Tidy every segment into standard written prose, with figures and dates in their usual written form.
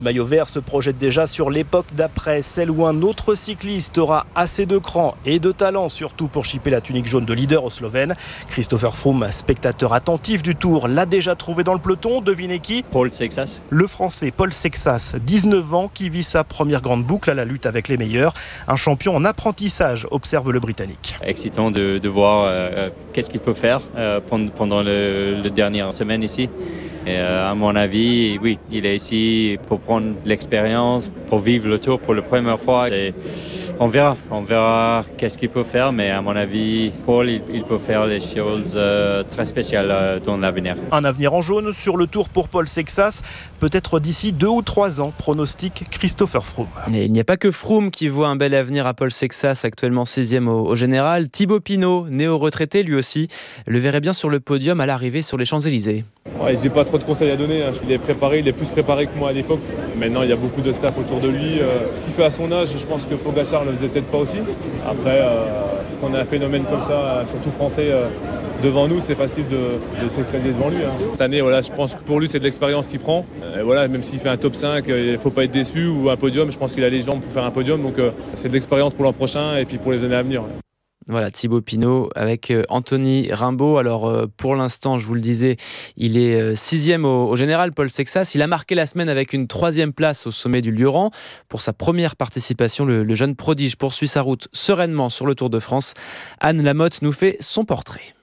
Maillot vert se projette déjà sur l'époque d'après, celle où un autre cycliste aura assez de cran et de talent, surtout pour chipper la tunique jaune de leader au Slovène. Christopher Froome, spectateur attentif du Tour, l'a déjà trouvé dans le peloton. Devinez qui ? Paul Sexas. Le Français Paul Sexas, 19 ans, qui vit sa première grande boucle à la lutte avec les meilleurs. Un champion en apprentissage, observe le Britannique. Excitant de voir qu'est-ce qu'il peut faire pendant la dernière semaine ici. Et à mon avis, oui, il est ici pour prendre l'expérience, pour vivre le Tour pour la première fois. Et on verra qu'est-ce qu'il peut faire, mais à mon avis, Paul, il peut faire des choses très spéciales dans l'avenir. Un avenir en jaune sur le Tour pour Paul Sexas, peut-être d'ici 2 ou 3 ans, pronostique Christopher Froome. Et il n'y a pas que Froome qui voit un bel avenir à Paul Sexas, actuellement 6e au général. Thibaut Pinot, néo-retraité lui aussi, le verrait bien sur le podium à l'arrivée sur les Champs-Élysées. Ouais, je n'ai pas trop de conseils à donner, il est plus préparé que moi à l'époque. Maintenant, il y a beaucoup de staff autour de lui. Ce qu'il fait à son âge, je pense que Pogacar ne le faisait peut-être pas aussi. Après, qu'on a un phénomène comme ça, surtout français, devant nous, c'est facile de s'exciter devant lui. Cette année, je pense que pour lui, c'est de l'expérience qu'il prend. Même s'il fait un top 5, il ne faut pas être déçu, ou un podium. Je pense qu'il a les jambes pour faire un podium. Donc, c'est de l'expérience pour l'an prochain et puis pour les années à venir. Voilà, Thibaut Pinot avec Anthony Rimbaud. Alors pour l'instant, je vous le disais, il est 6e au général, Paul Sexas. Il a marqué la semaine avec une 3e place au sommet du Lioran. Pour sa première participation, le jeune prodige poursuit sa route sereinement sur le Tour de France. Anne Lamotte nous fait son portrait.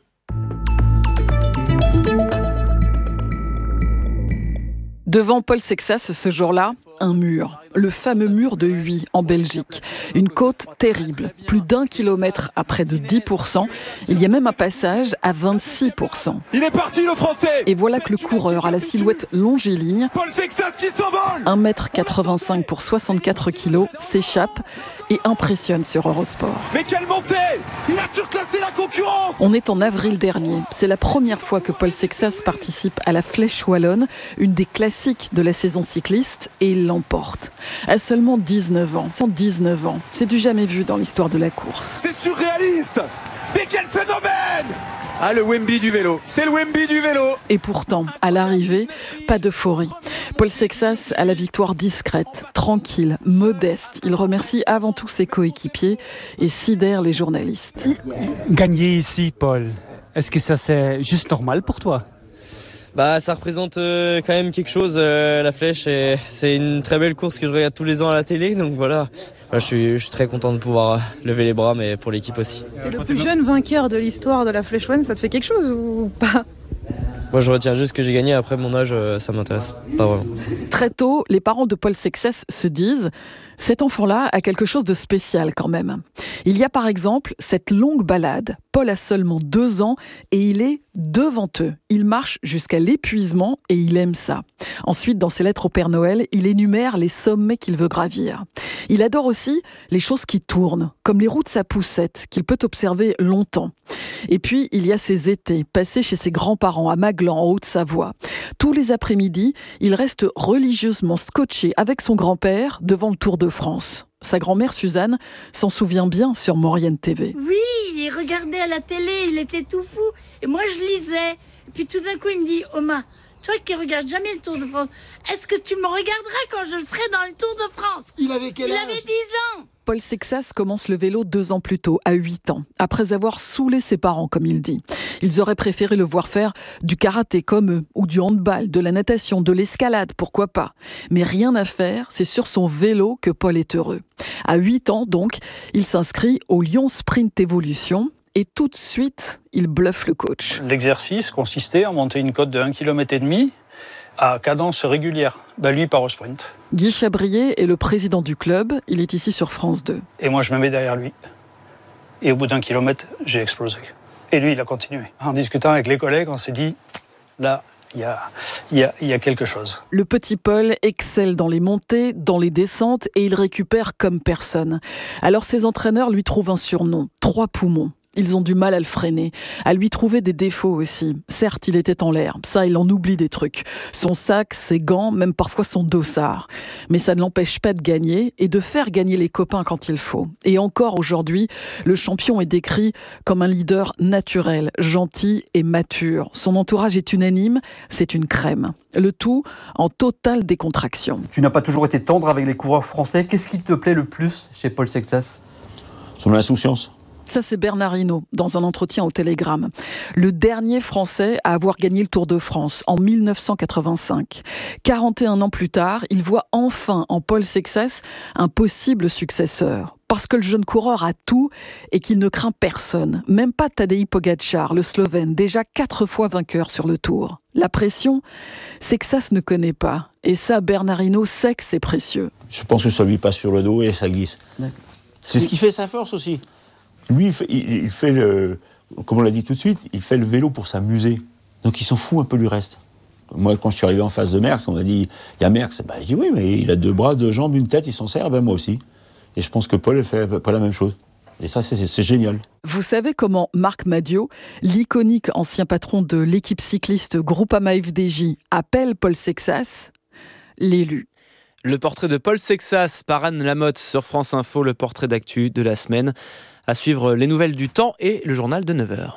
Devant Paul Sexas, ce jour-là, un mur. Le fameux mur de Huy, en Belgique. Une côte terrible. Plus d'1 kilomètre à près de 10%. Il y a même un passage à 26%. Il est parti, le Français! Et voilà que le coureur à la silhouette longiligne, Paul Sexas qui s'envole! 1,85 m pour 64 kg, s'échappe et impressionne sur Eurosport. Mais quelle montée! Il a surclassé la concurrence! On est en avril dernier. C'est la première fois que Paul Sexas participe à la Flèche Wallonne, une des classiques de la saison cycliste, et il l'emporte. À seulement 19 ans. 19 ans. C'est du jamais vu dans l'histoire de la course. C'est surréaliste! Mais quel phénomène! Ah, le Wemby du vélo. C'est le Wemby du vélo. Et pourtant, à l'arrivée, pas d'euphorie. Paul Sexas a la victoire discrète, tranquille, modeste. Il remercie avant tout ses coéquipiers et sidère les journalistes. Gagner ici, Paul, est-ce que ça c'est juste normal pour toi ? Ça représente quand même quelque chose, la Flèche. Et c'est une très belle course que je regarde tous les ans à la télé. Donc voilà, je suis très content de pouvoir lever les bras, mais pour l'équipe aussi. C'est le plus jeune vainqueur de l'histoire de la Flèche Wallonne, ça te fait quelque chose ou pas ? Moi, je retiens juste que j'ai gagné. Après, mon âge, ça m'intéresse pas vraiment. Très tôt, les parents de Paul Sexas se disent « Cet enfant-là a quelque chose de spécial quand même ». Il y a par exemple cette longue balade. Paul a seulement 2 ans et il est devant eux. Il marche jusqu'à l'épuisement et il aime ça. Ensuite, dans ses lettres au Père Noël, il énumère les sommets qu'il veut gravir. Il adore aussi les choses qui tournent, comme les roues de sa poussette, qu'il peut observer longtemps. Et puis, il y a ses étés, passés chez ses grands-parents à Maglan, en Haute-Savoie. Tous les après-midi, il reste religieusement scotché avec son grand-père devant le Tour de France. Sa grand-mère Suzanne s'en souvient bien sur Maurienne TV. Oui, il regardait à la télé, il était tout fou. Et moi, je lisais. Et puis tout d'un coup, il me dit « Oma, toi qui regardes jamais le Tour de France, est-ce que tu me regarderas quand je serai dans le Tour de France ?» Il avait quel âge ? Il avait 10 ans. Paul Sexas commence le vélo 2 ans plus tôt, à 8 ans, après avoir saoulé ses parents, comme il dit. Ils auraient préféré le voir faire du karaté comme eux, ou du handball, de la natation, de l'escalade, pourquoi pas. Mais rien à faire, c'est sur son vélo que Paul est heureux. À 8 ans, donc, il s'inscrit au Lyon Sprint Evolution. Et tout de suite, il bluffe le coach. L'exercice consistait à monter une côte de 1,5 km à cadence régulière. Lui, il part au sprint. Guy Chabrier est le président du club. Il est ici sur France 2. Et moi, je me mets derrière lui. Et au bout d'1 kilomètre, j'ai explosé. Et lui, il a continué. En discutant avec les collègues, on s'est dit, là, il y a quelque chose. Le petit Paul excelle dans les montées, dans les descentes, et il récupère comme personne. Alors ses entraîneurs lui trouvent un surnom, 3 poumons. Ils ont du mal à le freiner, à lui trouver des défauts aussi. Certes, il était en l'air. Ça, il en oublie des trucs. Son sac, ses gants, même parfois son dossard. Mais ça ne l'empêche pas de gagner et de faire gagner les copains quand il faut. Et encore aujourd'hui, le champion est décrit comme un leader naturel, gentil et mature. Son entourage est unanime, c'est une crème. Le tout en totale décontraction. Tu n'as pas toujours été tendre avec les coureurs français. Qu'est-ce qui te plaît le plus chez Paul Sexas ? Son insouciance. Ça, c'est Bernard Hinault, dans un entretien au Télégramme. Le dernier Français à avoir gagné le Tour de France, en 1985. 41 ans plus tard, il voit enfin en Paul Sexas un possible successeur. Parce que le jeune coureur a tout et qu'il ne craint personne. Même pas Tadej Pogačar, le Slovène, déjà 4 fois vainqueur sur le Tour. La pression, Sexas ne connaît pas. Et ça, Bernard Hinault sait que c'est précieux. Je pense que ça lui passe sur le dos et ça glisse. C'est ce qui fait sa force aussi. Lui, il fait comme on l'a dit tout de suite, il fait le vélo pour s'amuser. Donc il s'en fout un peu du reste. Moi, quand je suis arrivé en face de Merckx, on m'a dit, il y a Merckx. Je dis oui, mais il a 2 bras, 2 jambes, une tête, il s'en sert, moi aussi. Et je pense que Paul fait pas la même chose. Et ça, c'est génial. Vous savez comment Marc Madiot, l'iconique ancien patron de l'équipe cycliste Groupama FDJ, appelle Paul Sexas l'élu. Le portrait de Paul Sexas par Anne Lamotte sur France Info, le portrait d'actu de la semaine. À suivre les nouvelles du temps et le journal de 9h.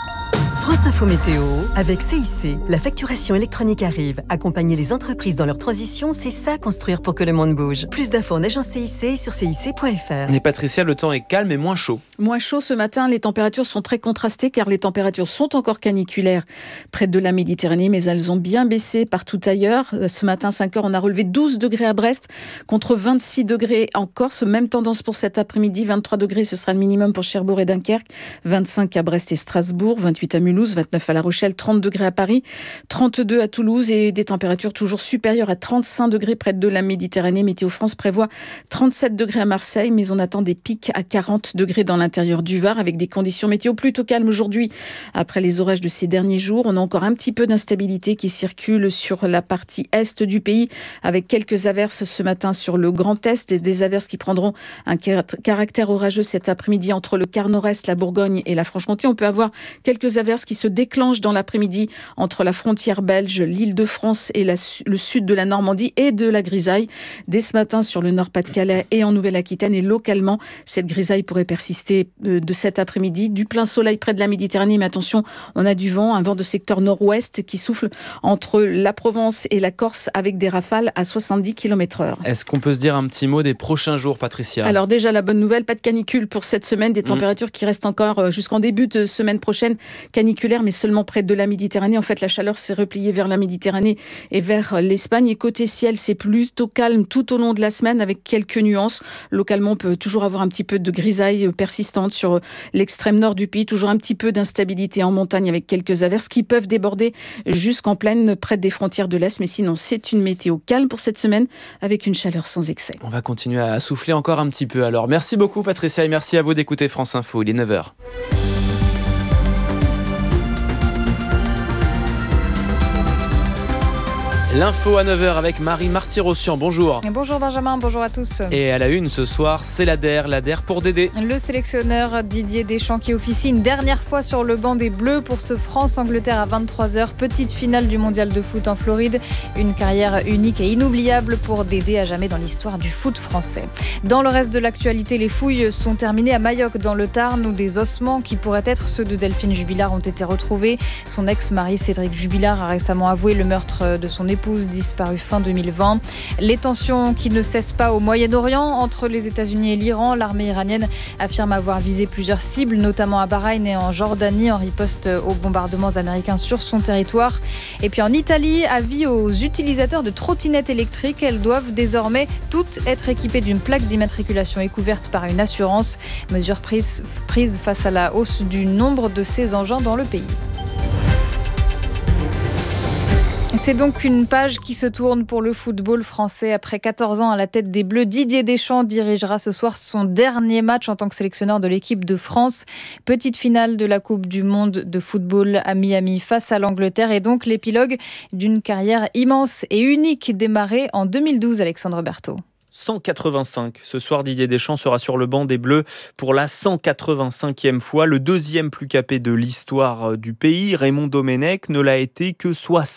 France Info Météo, avec CIC. La facturation électronique arrive. Accompagner les entreprises dans leur transition, c'est ça construire pour que le monde bouge. Plus d'infos en agence CIC et sur cic.fr. Et Patricia, le temps est calme et moins chaud. Moins chaud ce matin, les températures sont très contrastées car les températures sont encore caniculaires près de la Méditerranée, mais elles ont bien baissé partout ailleurs. Ce matin, 5h, on a relevé 12 degrés à Brest contre 26 degrés en Corse. Même tendance pour cet après-midi, 23 degrés, ce sera le minimum pour Cherbourg et Dunkerque, 25 à Brest et Strasbourg, 28 à Mulhouse, 29 à La Rochelle, 30 degrés à Paris, 32 à Toulouse et des températures toujours supérieures à 35 degrés près de la Méditerranée. Météo France prévoit 37 degrés à Marseille, mais on attend des pics à 40 degrés dans l'intérieur du Var avec des conditions météo plutôt calmes aujourd'hui. Après les orages de ces derniers jours, on a encore un petit peu d'instabilité qui circule sur la partie est du pays avec quelques averses ce matin sur le Grand Est et des averses qui prendront un caractère orageux cet après-midi entre le quart nord-est, la Bourgogne et la Franche-Comté. On peut avoir quelques averses qui se déclenchent dans l'après-midi entre la frontière belge, l'Île-de-France et le sud de la Normandie et de la grisaille. Dès ce matin sur le Nord-Pas-de-Calais et en Nouvelle-Aquitaine et localement, cette grisaille pourrait persister de cet après-midi. Du plein soleil près de la Méditerranée, mais attention, on a du vent, un vent de secteur nord-ouest qui souffle entre la Provence et la Corse avec des rafales à 70 km/h. Est-ce qu'on peut se dire un petit mot des prochains jours, Patricia ? Alors déjà, la bonne nouvelle, pas de canicule pour cette semaine, des températures qui restent encore jusqu'en début de semaine prochaine caniculaires, mais seulement près de la Méditerranée. En fait, la chaleur s'est repliée vers la Méditerranée et vers l'Espagne. Et côté ciel, c'est plutôt calme tout au long de la semaine avec quelques nuances. Localement, on peut toujours avoir un petit peu de grisaille persistante sur l'extrême nord du pays. Toujours un petit peu d'instabilité en montagne avec quelques averses qui peuvent déborder jusqu'en plaine près des frontières de l'Est. Mais sinon, c'est une météo calme pour cette semaine avec une chaleur sans excès. On va continuer à souffler encore un petit peu. Alors, merci beaucoup Patricia et merci à vous d'écouter France Info. Il est 9h. L'info à 9h avec Marie Marty-Rossian. Bonjour. Bonjour Benjamin, bonjour à tous. Et à la une ce soir, c'est l'ADER pour Dédé. Le sélectionneur Didier Deschamps qui officie une dernière fois sur le banc des Bleus pour ce France-Angleterre à 23h. Petite finale du mondial de foot en Floride. Une carrière unique et inoubliable pour Dédé à jamais dans l'histoire du foot français. Dans le reste de l'actualité, les fouilles sont terminées à Majorque dans le Tarn où des ossements qui pourraient être ceux de Delphine Jubilard ont été retrouvés. Son ex-mari Cédric Jubilard a récemment avoué le meurtre de son épouse disparue fin 2020. Les tensions qui ne cessent pas au Moyen-Orient entre les États-Unis et l'Iran. L'armée iranienne affirme avoir visé plusieurs cibles, notamment à Bahreïn et en Jordanie, en riposte aux bombardements américains sur son territoire. Et puis en Italie, avis aux utilisateurs de trottinettes électriques. Elles doivent désormais toutes être équipées d'une plaque d'immatriculation et couvertes par une assurance. Mesure prise face à la hausse du nombre de ces engins dans le pays. C'est donc une page qui se tourne pour le football français. Après 14 ans à la tête des Bleus, Didier Deschamps dirigera ce soir son dernier match en tant que sélectionneur de l'équipe de France. Petite finale de la Coupe du Monde de football à Miami face à l'Angleterre et donc l'épilogue d'une carrière immense et unique démarrée en 2012, Alexandre Berthaud. 185. Ce soir, Didier Deschamps sera sur le banc des Bleus pour la 185e fois. Le deuxième plus capé de l'histoire du pays, Raymond Domenech, ne l'a été que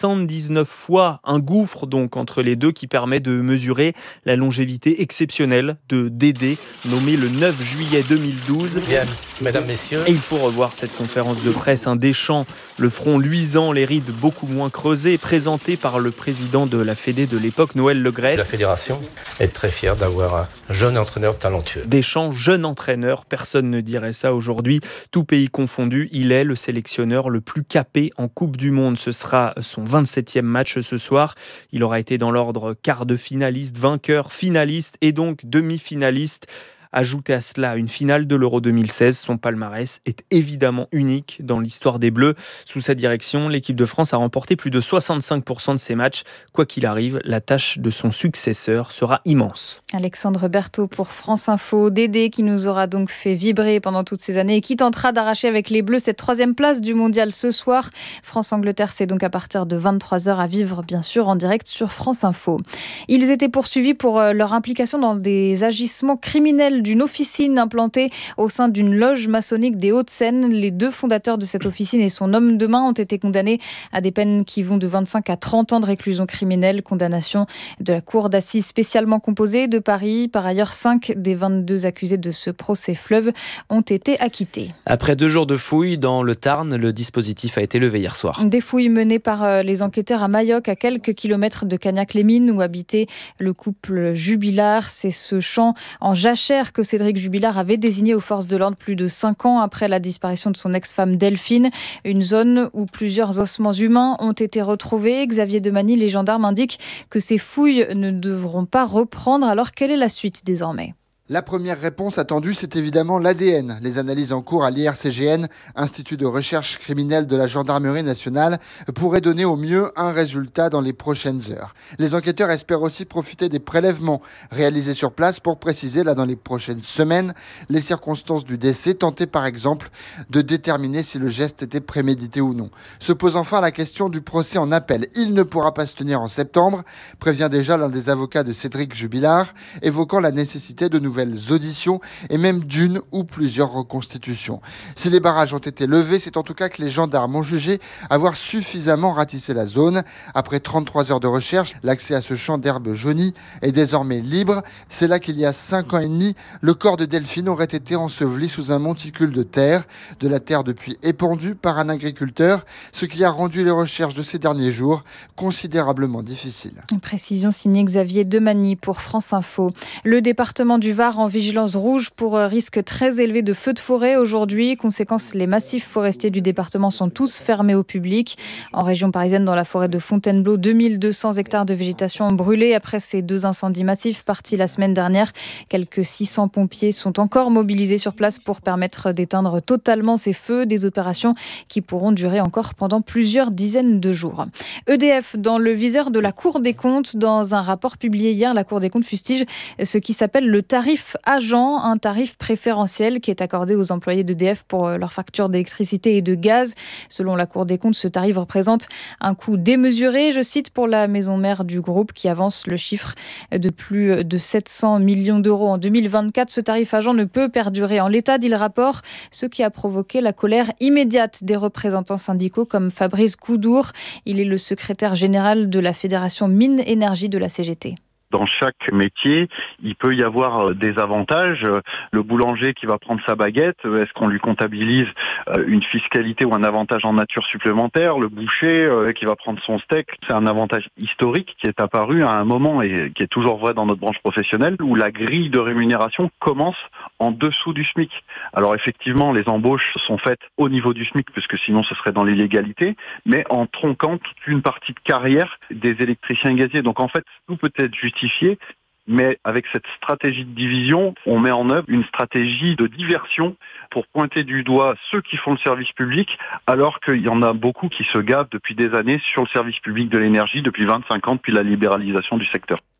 79 fois. Un gouffre donc entre les deux qui permet de mesurer la longévité exceptionnelle de Dédé, nommé le 9 juillet 2012. Bien, mesdames, messieurs. Et il faut revoir cette conférence de presse. Un Deschamps, le front luisant, les rides beaucoup moins creusées, présenté par le président de la Fédé de l'époque, Noël Le Graët. La fédération est très fière d'avoir un jeune entraîneur talentueux. Deschamps, jeune entraîneur, personne ne dirait ça aujourd'hui. Tout pays confondu, il est le sélectionneur le plus capé en Coupe du Monde. Ce sera son 27e match ce soir. Il aura été dans l'ordre quart de finaliste, vainqueur, finaliste et donc demi-finaliste. Ajoutez à cela une finale de l'Euro 2016. Son palmarès est évidemment unique dans l'histoire des Bleus. Sous sa direction, l'équipe de France a remporté plus de 65% de ses matchs. Quoi qu'il arrive, la tâche de son successeur sera immense. Alexandre Berthaud pour France Info. Dédé qui nous aura donc fait vibrer pendant toutes ces années et qui tentera d'arracher avec les Bleus cette 3e place du mondial ce soir. France-Angleterre, c'est donc à partir de 23h à vivre, bien sûr, en direct sur France Info. Ils étaient poursuivis pour leur implication dans des agissements criminels d'une officine implantée au sein d'une loge maçonnique des Hauts-de-Seine. Les 2 fondateurs de cette officine et son homme de main ont été condamnés à des peines qui vont de 25 à 30 ans de réclusion criminelle. Condamnation de la cour d'assises spécialement composée de Paris. Par ailleurs, 5 des 22 accusés de ce procès fleuve ont été acquittés. Après 2 jours de fouilles dans le Tarn, le dispositif a été levé hier soir. Des fouilles menées par les enquêteurs à Mayoc, à quelques kilomètres de Cagnac-les-Mines, où habitait le couple Jubilard. C'est ce champ en jachère que Cédric Jubilard avait désigné aux forces de l'ordre plus de 5 ans après la disparition de son ex-femme Delphine. Une zone où plusieurs ossements humains ont été retrouvés. Xavier Demagny, les gendarmes, indiquent que ces fouilles ne devront pas reprendre. Alors quelle est la suite désormais ? La première réponse attendue, c'est évidemment l'ADN. Les analyses en cours à l'IRCGN, Institut de recherche criminelle de la Gendarmerie nationale, pourraient donner au mieux un résultat dans les prochaines heures. Les enquêteurs espèrent aussi profiter des prélèvements réalisés sur place pour préciser, là dans les prochaines semaines, les circonstances du décès, tenter par exemple de déterminer si le geste était prémédité ou non. Se pose enfin la question du procès en appel. Il ne pourra pas se tenir en septembre, prévient déjà l'un des avocats de Cédric Jubilard, évoquant la nécessité de nouvelles auditions et même d'une ou plusieurs reconstitutions. Si les barrages ont été levés, c'est en tout cas que les gendarmes ont jugé avoir suffisamment ratissé la zone. Après 33 heures de recherche, l'accès à ce champ d'herbe jaunie est désormais libre. C'est là qu'il y a 5 ans et demi, le corps de Delphine aurait été enseveli sous un monticule de terre. De la terre depuis épandue par un agriculteur, ce qui a rendu les recherches de ces derniers jours considérablement difficiles. Une précision signée Xavier Demagny pour France Info. Le département du Var en vigilance rouge pour risque très élevé de feux de forêt aujourd'hui. Conséquence, les massifs forestiers du département sont tous fermés au public. En région parisienne, dans la forêt de Fontainebleau, 2200 hectares de végétation ont brûlé après ces 2 incendies massifs partis la semaine dernière. Quelques 600 pompiers sont encore mobilisés sur place pour permettre d'éteindre totalement ces feux. Des opérations qui pourront durer encore pendant plusieurs dizaines de jours. EDF dans le viseur de la Cour des comptes. Dans un rapport publié hier, la Cour des comptes fustige ce qui s'appelle le tarif agent, un tarif préférentiel qui est accordé aux employés d'EDF pour leurs factures d'électricité et de gaz. Selon la Cour des comptes, ce tarif représente un coût démesuré, je cite, pour la maison mère du groupe qui avance le chiffre de plus de 700 millions d'euros en 2024. Ce tarif agent ne peut perdurer en l'état, dit le rapport, ce qui a provoqué la colère immédiate des représentants syndicaux comme Fabrice Coudour. Il est le secrétaire général de la Fédération Mines-Énergie de la CGT. Dans chaque métier, il peut y avoir des avantages. Le boulanger qui va prendre sa baguette, est-ce qu'on lui comptabilise une fiscalité ou un avantage en nature supplémentaire? Le boucher qui va prendre son steak, c'est un avantage historique qui est apparu à un moment et qui est toujours vrai dans notre branche professionnelle où la grille de rémunération commence en dessous du SMIC. Alors effectivement, les embauches sont faites au niveau du SMIC puisque sinon ce serait dans l'illégalité, mais en tronquant toute une partie de carrière des électriciens gaziers. Donc en fait, tout peut être justifié, mais avec cette stratégie de division, on met en œuvre une stratégie de diversion pour pointer du doigt ceux qui font le service public, alors qu'il y en a beaucoup qui se gavent depuis des années sur le service public de l'énergie, depuis 25 ans, depuis la libéralisation du secteur.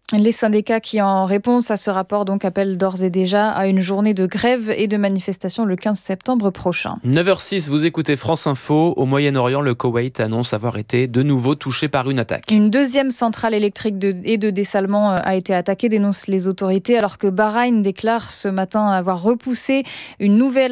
Les syndicats qui, en réponse à ce rapport, donc appellent d'ores et déjà à une journée de grève et de manifestation le 15 septembre prochain. 9h06, vous écoutez France Info. Au Moyen-Orient, le Koweït annonce avoir été de nouveau touché par une attaque. Une deuxième centrale électrique et de dessalement a été attaquée, dénoncent les autorités, alors que Bahreïn déclare ce matin avoir repoussé une nouvelle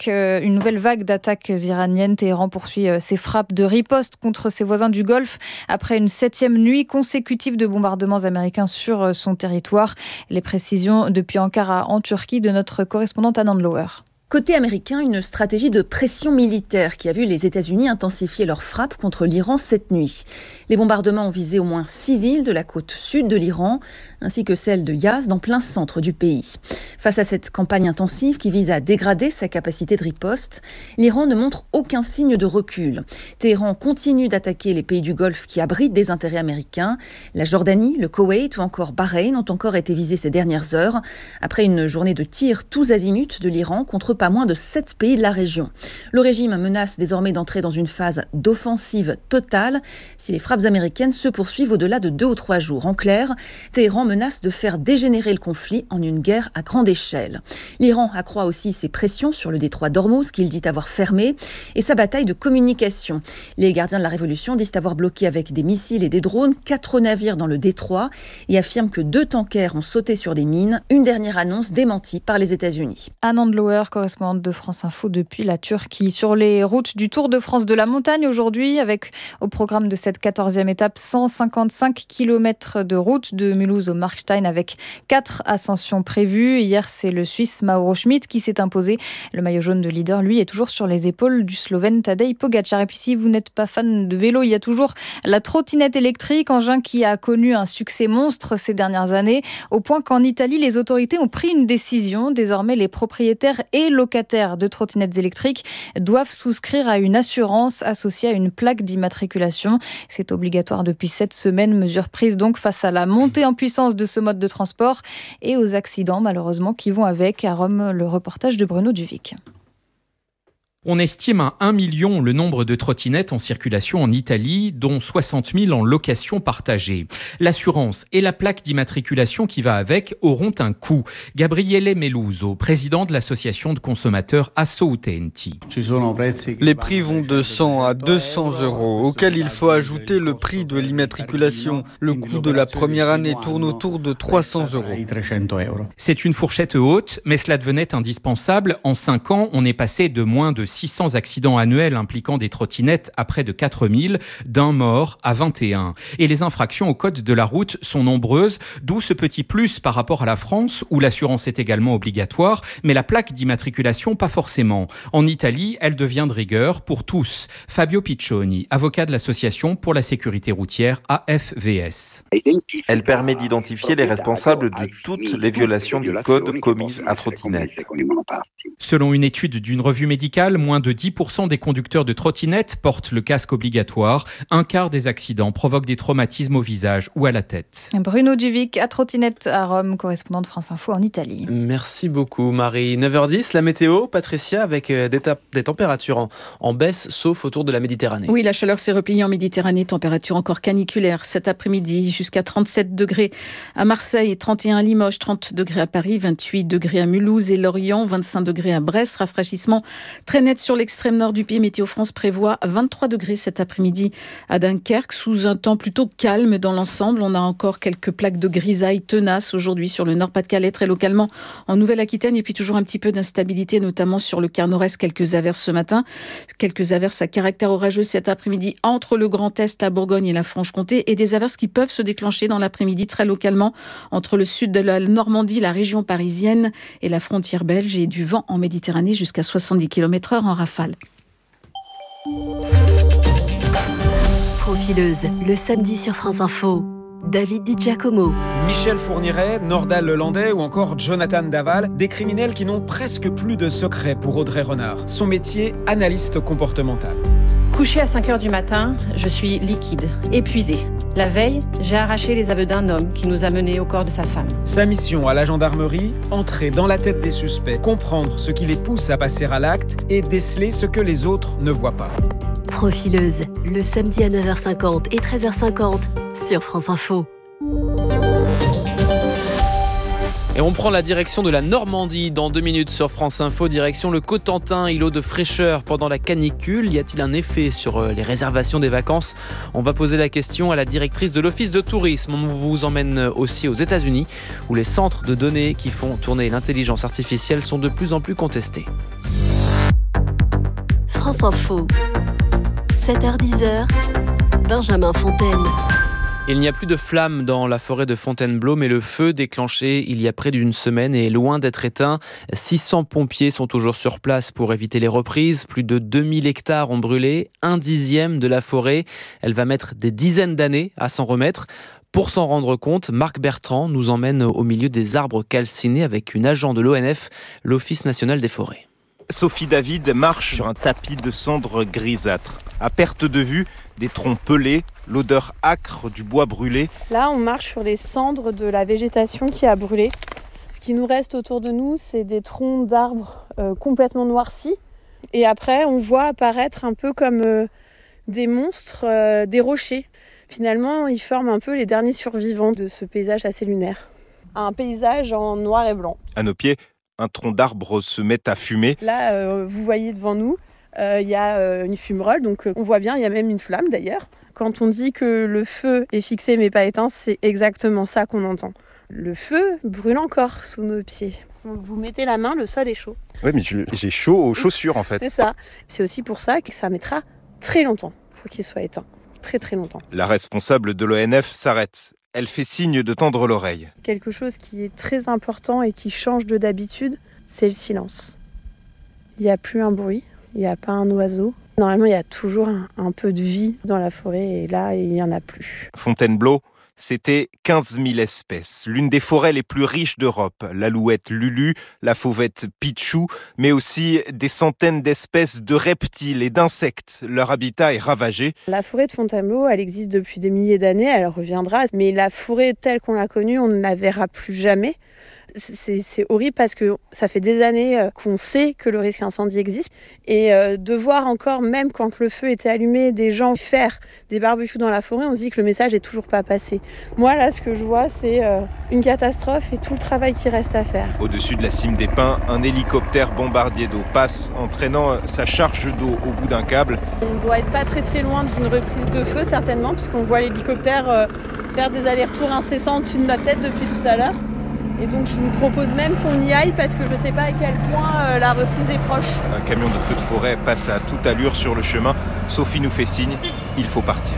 vague d'attaques iraniennes. Téhéran poursuit ses frappes de riposte contre ses voisins du Golfe après une 7e nuit consécutive de bombardements américains sur son territoire. Les précisions depuis Ankara en Turquie de notre correspondante Anand Lower. Côté américain, une stratégie de pression militaire qui a vu les États-Unis intensifier leurs frappes contre l'Iran cette nuit. Les bombardements ont visé au moins 6 villes de la côte sud de l'Iran, ainsi que celle de Yazd, en plein centre du pays. Face à cette campagne intensive qui vise à dégrader sa capacité de riposte, l'Iran ne montre aucun signe de recul. Téhéran continue d'attaquer les pays du Golfe qui abritent des intérêts américains. La Jordanie, le Koweït ou encore Bahreïn ont encore été visés ces dernières heures, après une journée de tirs tous azimuts de l'Iran contre pas moins de 7 pays de la région. Le régime menace désormais d'entrer dans une phase d'offensive totale si les frappes américaines se poursuivent au-delà de 2 ou 3 jours. En clair, Téhéran menace de faire dégénérer le conflit en une guerre à grande échelle. L'Iran accroît aussi ses pressions sur le détroit d'Ormuz qu'il dit avoir fermé et sa bataille de communication. Les gardiens de la révolution disent avoir bloqué avec des missiles et des drones 4 navires dans le détroit et affirment que 2 tankers ont sauté sur des mines. Une dernière annonce démentie par les États-Unis. Anand Lower, correspondante de France Info depuis la Turquie. Sur les routes du Tour de France de la montagne aujourd'hui, avec au programme de cette 14e étape 155 km de route de Mulhouse au Markstein avec 4 ascensions prévues. Hier, c'est le Suisse Mauro Schmid qui s'est imposé. Le maillot jaune de leader, lui, est toujours sur les épaules du Slovène Tadej Pogačar. Et puis si vous n'êtes pas fan de vélo, il y a toujours la trottinette électrique, engin qui a connu un succès monstre ces dernières années, au point qu'en Italie, les autorités ont pris une décision. Désormais, les propriétaires et locataires de trottinettes électriques doivent souscrire à une assurance associée à une plaque d'immatriculation. C'est obligatoire depuis cette semaine, mesure prise donc face à la montée en puissance de ce mode de transport et aux accidents malheureusement qui vont avec. À Rome, le reportage de Bruno Duvic. On estime à 1 million le nombre de trottinettes en circulation en Italie, dont 60 000 en location partagée. L'assurance et la plaque d'immatriculation qui va avec auront un coût. Gabriele Meluso, président de l'association de consommateurs Asso Utenti. Les prix vont de 100 à 200 €, auquel il faut ajouter le prix de l'immatriculation. Le coût de la première année tourne autour de 300 €. C'est une fourchette haute, mais cela devenait indispensable. En 5 ans, on est passé de moins de 600 accidents annuels impliquant des trottinettes à près de 4000, d'un mort à 21. Et les infractions au code de la route sont nombreuses, d'où ce petit plus par rapport à la France, où l'assurance est également obligatoire, mais la plaque d'immatriculation pas forcément. En Italie, elle devient de rigueur pour tous. Fabio Piccioni, avocat de l'association pour la sécurité routière AFVS. Elle permet d'identifier les responsables de toutes les violations du code commises à trottinette. Selon une étude d'une revue médicale, moins de 10% des conducteurs de trottinettes portent le casque obligatoire. Un quart des accidents provoquent des traumatismes au visage ou à la tête. Bruno Duvic, à trottinette à Rome, correspondant de France Info en Italie. Merci beaucoup Marie. 9h10, la météo, Patricia, avec des températures en baisse, sauf autour de la Méditerranée. Oui, la chaleur s'est repliée en Méditerranée, température encore caniculaire cet après-midi, jusqu'à 37 degrés à Marseille, 31 à Limoges, 30 degrés à Paris, 28 degrés à Mulhouse et Lorient, 25 degrés à Brest, rafraîchissement très net sur l'extrême nord du pays. Météo France prévoit 23 degrés cet après-midi à Dunkerque, sous un temps plutôt calme dans l'ensemble. On a encore quelques plaques de grisaille tenaces aujourd'hui sur le Nord-Pas-de-Calais, très localement en Nouvelle-Aquitaine, et puis toujours un petit peu d'instabilité, notamment sur le quart nord-est, quelques averses ce matin, quelques averses à caractère orageux cet après-midi entre le Grand Est, la Bourgogne et la Franche-Comté, et des averses qui peuvent se déclencher dans l'après-midi très localement entre le sud de la Normandie, la région parisienne et la frontière belge, et du vent en Méditerranée jusqu'à 70 km/h en rafale. Profileuse, le samedi sur France Info. David Di Giacomo. Michel Fourniret, Nordal Lelandais ou encore Jonathan Daval, des criminels qui n'ont presque plus de secret pour Audrey Renard. Son métier, analyste comportemental. Couché à 5h du matin, je suis liquide, épuisée. La veille, j'ai arraché les aveux d'un homme qui nous a menés au corps de sa femme. Sa mission à la gendarmerie, entrer dans la tête des suspects, comprendre ce qui les pousse à passer à l'acte et déceler ce que les autres ne voient pas. Profileuse, le samedi à 9h50 et 13h50 sur France Info. on prend la direction de la Normandie dans 2 minutes sur France Info, direction le Cotentin, îlot de fraîcheur pendant la canicule. Y a-t-il un effet sur les réservations des vacances ? On va poser la question à la directrice de l'Office de tourisme. On vous emmène aussi aux États-Unis où les centres de données qui font tourner l'intelligence artificielle sont de plus en plus contestés. France Info, 7h-10h, Benjamin Fontaine. Il n'y a plus de flammes dans la forêt de Fontainebleau, mais le feu déclenché il y a près d'une semaine est loin d'être éteint. 600 pompiers sont toujours sur place pour éviter les reprises. Plus de 2000 hectares ont brûlé, 1/10 de la forêt. Elle va mettre des dizaines d'années à s'en remettre. Pour s'en rendre compte, Marc Bertrand nous emmène au milieu des arbres calcinés avec une agent de l'ONF, l'Office national des forêts. Sophie David marche sur un tapis de cendres grisâtres. À perte de vue, des troncs pelés, l'odeur âcre du bois brûlé. Là, on marche sur les cendres de la végétation qui a brûlé. Ce qui nous reste autour de nous, c'est des troncs d'arbres complètement noircis. Et après, on voit apparaître un peu comme des monstres, des rochers. Finalement, ils forment un peu les derniers survivants de ce paysage assez lunaire. Un paysage en noir et blanc. À nos pieds, un tronc d'arbre se met à fumer. Là, vous voyez devant nous, il y a une fumerole, donc on voit bien, il y a même une flamme d'ailleurs. Quand on dit que le feu est fixé mais pas éteint, c'est exactement ça qu'on entend. Le feu brûle encore sous nos pieds. Vous mettez la main, le sol est chaud. Oui, mais j'ai chaud aux chaussures en fait. C'est ça. C'est aussi pour ça que ça mettra très longtemps. Il faut qu'il soit éteint. Très très longtemps. La responsable de l'ONF s'arrête. Elle fait signe de tendre l'oreille. Quelque chose qui est très important et qui change de d'habitude, c'est le silence. Il n'y a plus un bruit, il n'y a pas un oiseau. Normalement, il y a toujours un peu de vie dans la forêt et là, il n'y en a plus. Fontainebleau, c'était 15 000 espèces, l'une des forêts les plus riches d'Europe. L'alouette Lulu, la fauvette Pichou, mais aussi des centaines d'espèces de reptiles et d'insectes. Leur habitat est ravagé. La forêt de Fontainebleau, elle existe depuis des milliers d'années, elle reviendra. Mais la forêt telle qu'on l'a connue, on ne la verra plus jamais. C'est horrible parce que ça fait des années qu'on sait que le risque incendie existe. Et de voir encore, même quand le feu était allumé, des gens faire des barbecues dans la forêt, on se dit que le message n'est toujours pas passé. Moi, là, ce que je vois, c'est une catastrophe et tout le travail qui reste à faire. Au-dessus de la cime des pins, un hélicoptère bombardier d'eau passe, entraînant sa charge d'eau au bout d'un câble. On doit être pas très très loin d'une reprise de feu, certainement, puisqu'on voit l'hélicoptère faire des allers-retours incessants au-dessus de notre tête depuis tout à l'heure. Et donc je vous propose même qu'on y aille parce que je ne sais pas à quel point la reprise est proche. Un camion de feu de forêt passe à toute allure sur le chemin. Sophie nous fait signe, il faut partir.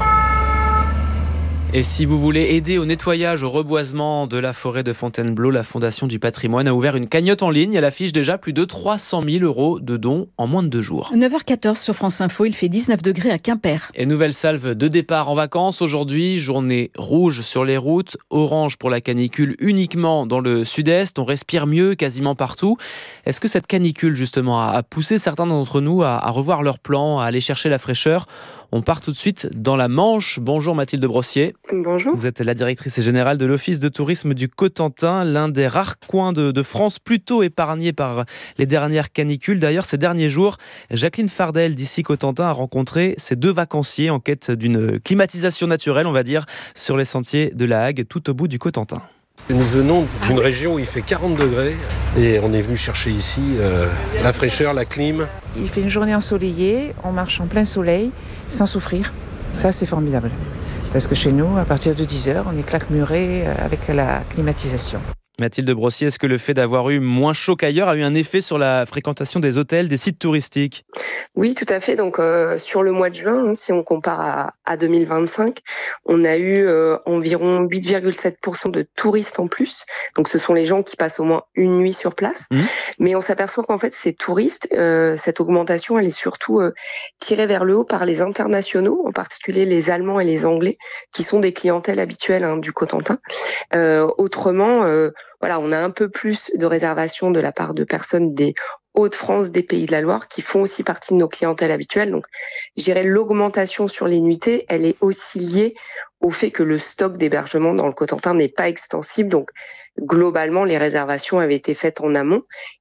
Et si vous voulez aider au nettoyage, au reboisement de la forêt de Fontainebleau, la Fondation du patrimoine a ouvert une cagnotte en ligne. Elle affiche déjà plus de 300 000 € de dons en moins de 2 jours. 9h14 sur France Info, il fait 19 degrés à Quimper. Et nouvelle salve de départ en vacances aujourd'hui. Journée rouge sur les routes, orange pour la canicule uniquement dans le sud-est. On respire mieux quasiment partout. Est-ce que cette canicule justement a poussé certains d'entre nous à revoir leurs plans, à aller chercher la fraîcheur ? On part tout de suite dans la Manche. Bonjour Mathilde Brossier. Bonjour. Vous êtes la directrice générale de l'Office de tourisme du Cotentin, l'un des rares coins de France plutôt épargnés par les dernières canicules. D'ailleurs, ces derniers jours, Jacqueline Fardel d'ici Cotentin a rencontré ces 2 vacanciers en quête d'une climatisation naturelle, on va dire, sur les sentiers de la Hague, tout au bout du Cotentin. Nous venons d'une région où il fait 40 degrés et on est venu chercher ici la fraîcheur, la clim. Il fait une journée ensoleillée, on marche en plein soleil sans souffrir. Ça, c'est formidable. Parce que chez nous, à partir de 10h, on est claquemuré avec la climatisation. Mathilde Brossier, est-ce que le fait d'avoir eu moins chaud qu'ailleurs a eu un effet sur la fréquentation des hôtels, des sites touristiques ? Oui, tout à fait. Donc, sur le mois de juin, si on compare à 2025, on a eu environ 8,7% de touristes en plus. Donc, ce sont les gens qui passent au moins une nuit sur place. Mais on s'aperçoit qu'en fait, ces touristes, cette augmentation, elle est surtout tirée vers le haut par les internationaux, en particulier les Allemands et les Anglais, qui sont des clientèles habituelles du Cotentin. Autrement, voilà, on a un peu plus de réservations de la part de personnes des Hauts-de-France, des Pays de la Loire, qui font aussi partie de nos clientèles habituelles. Donc, je dirais l'augmentation sur les nuitées, elle est aussi liée au fait que le stock d'hébergement dans le Cotentin n'est pas extensible. Donc, globalement, les réservations avaient été faites en amont.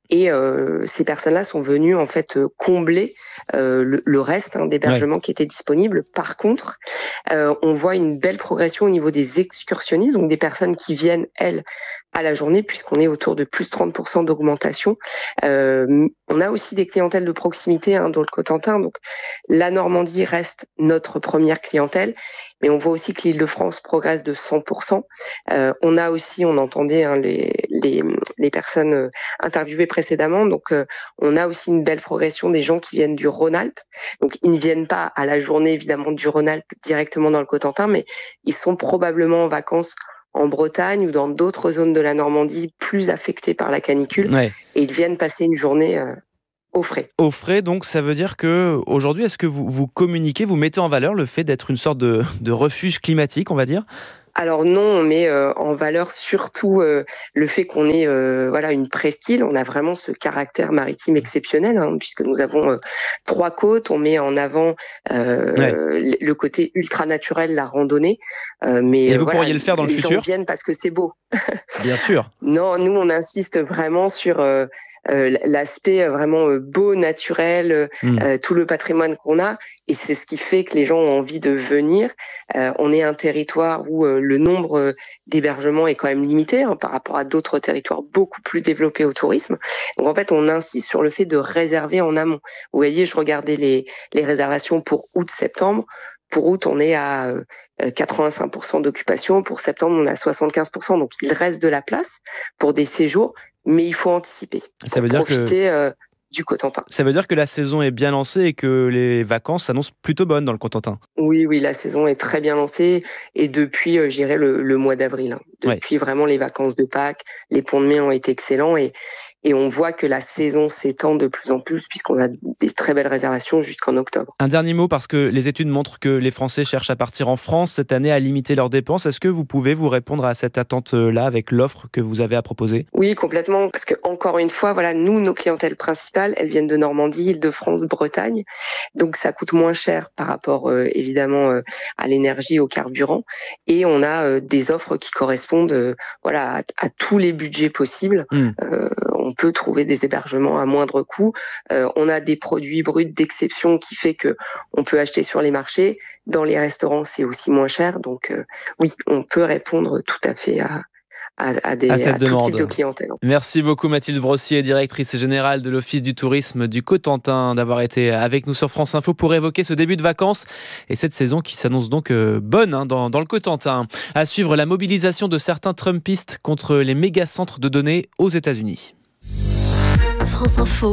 Et ces personnes-là sont venues en fait combler le reste d'hébergement qui était disponible. Par contre, on voit une belle progression au niveau des excursionnistes, donc des personnes qui viennent, elles, à la journée, puisqu'on est autour de plus 30% d'augmentation. On a aussi des clientèles de proximité dans le Cotentin, donc la Normandie reste notre première clientèle, mais on voit aussi que l'Île-de-France progresse de 100%. On a aussi, on entendait les personnes interviewées précédemment, donc on a aussi une belle progression des gens qui viennent du Rhône-Alpes. Donc ils ne viennent pas à la journée évidemment du Rhône-Alpes directement dans le Cotentin, mais ils sont probablement en vacances en Bretagne ou dans d'autres zones de la Normandie plus affectées par la canicule, et ils viennent passer une journée au frais. Au frais, donc ça veut dire que aujourd'hui, est-ce que vous communiquez, vous mettez en valeur le fait d'être une sorte de refuge climatique, on va dire ? Alors non, on met en valeur surtout le fait qu'on est une presqu'île. On a vraiment ce caractère maritime exceptionnel, puisque nous avons 3 côtes. On met en avant le côté ultra naturel, la randonnée. Et vous pourriez le faire dans le futur ? Les gens viennent parce que c'est beau. Bien sûr. Non, nous on insiste vraiment sur l'aspect vraiment beau, naturel, tout le patrimoine qu'on a, et c'est ce qui fait que les gens ont envie de venir. On est un territoire où le nombre d'hébergements est quand même limité par rapport à d'autres territoires beaucoup plus développés au tourisme. Donc en fait, on insiste sur le fait de réserver en amont. Vous voyez, je regardais les réservations pour août-septembre. Pour août, on est à 85% d'occupation. Pour septembre, on est à 75%. Donc, il reste de la place pour des séjours, mais il faut anticiper. Ça veut dire profiter du Cotentin. Ça veut dire que la saison est bien lancée et que les vacances s'annoncent plutôt bonnes dans le Cotentin. Oui, la saison est très bien lancée. Et depuis, je dirais, le mois d'avril. Depuis vraiment les vacances de Pâques, les ponts de mai ont été excellents. Et on voit que la saison s'étend de plus en plus, puisqu'on a des très belles réservations jusqu'en octobre. Un dernier mot, parce que les études montrent que les Français cherchent à partir en France cette année, à limiter leurs dépenses. Est-ce que vous pouvez vous répondre à cette attente-là avec l'offre que vous avez à proposer ? Oui, complètement. Parce que encore une fois, nous, nos clientèles principales, elles viennent de Normandie, Île-de-France, Bretagne. Donc, ça coûte moins cher par rapport, évidemment, à l'énergie, au carburant. Et on a des offres qui correspondent à tous les budgets possibles. On peut trouver des hébergements à moindre coût. On a des produits bruts d'exception qui fait que on peut acheter sur les marchés. Dans les restaurants, c'est aussi moins cher. Donc, oui, on peut répondre tout à fait à tout type de clientèle. Merci beaucoup Mathilde Brossier, directrice générale de l'Office du tourisme du Cotentin, d'avoir été avec nous sur France Info pour évoquer ce début de vacances et cette saison qui s'annonce donc bonne dans le Cotentin. À suivre, la mobilisation de certains Trumpistes contre les méga-centres de données aux États-Unis. France Info,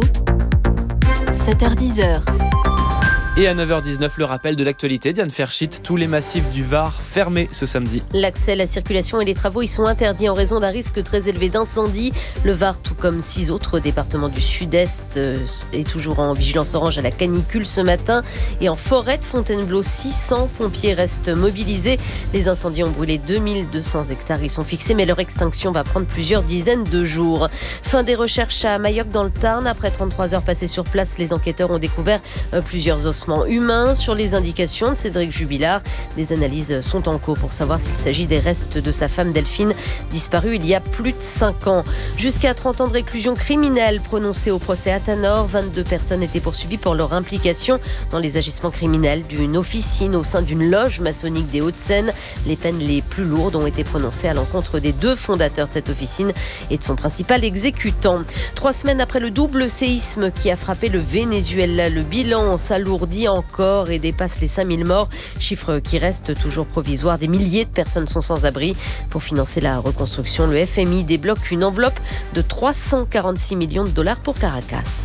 7h10. Et à 9h19, le rappel de l'actualité. Diane Ferchit, tous les massifs du Var fermés ce samedi. L'accès, la circulation et les travaux y sont interdits en raison d'un risque très élevé d'incendie. Le Var, tout comme 6 autres départements du Sud-Est, est toujours en vigilance orange à la canicule ce matin. Et en forêt de Fontainebleau, 600 pompiers restent mobilisés. Les incendies ont brûlé 2200 hectares. Ils sont fixés, mais leur extinction va prendre plusieurs dizaines de jours. Fin des recherches à Mayoc dans le Tarn. Après 33 heures passées sur place, les enquêteurs ont découvert plusieurs ossements humains. Sur les indications de Cédric Jubilard, des analyses sont en cours pour savoir s'il s'agit des restes de sa femme Delphine, disparue il y a plus de 5 ans. Jusqu'à 30 ans de réclusion criminelle prononcée au procès Athanor. 22 personnes étaient poursuivies pour leur implication dans les agissements criminels d'une officine au sein d'une loge maçonnique des Hauts-de-Seine. Les peines les plus lourdes ont été prononcées à l'encontre des 2 fondateurs de cette officine et de son principal exécutant. 3 semaines après le double séisme qui a frappé le Venezuela, le bilan s'alourdit encore et dépasse les 5000 morts, chiffre qui reste toujours provisoire. Des milliers de personnes sont sans abri. Pour financer la reconstruction, le FMI débloque une enveloppe de 346 millions de dollars pour Caracas.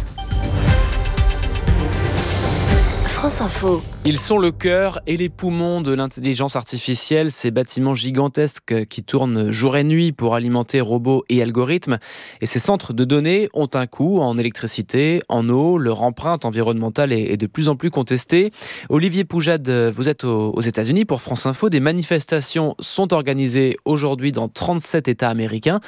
France Info. Ils sont le cœur et les poumons de l'intelligence artificielle, ces bâtiments gigantesques qui tournent jour et nuit pour alimenter robots et algorithmes. Et ces centres de données ont un coût en électricité, en eau. Leur empreinte environnementale est de plus en plus contestée. Olivier Poujade, vous êtes aux États-Unis pour France Info. Des manifestations sont organisées aujourd'hui dans 37 États américains.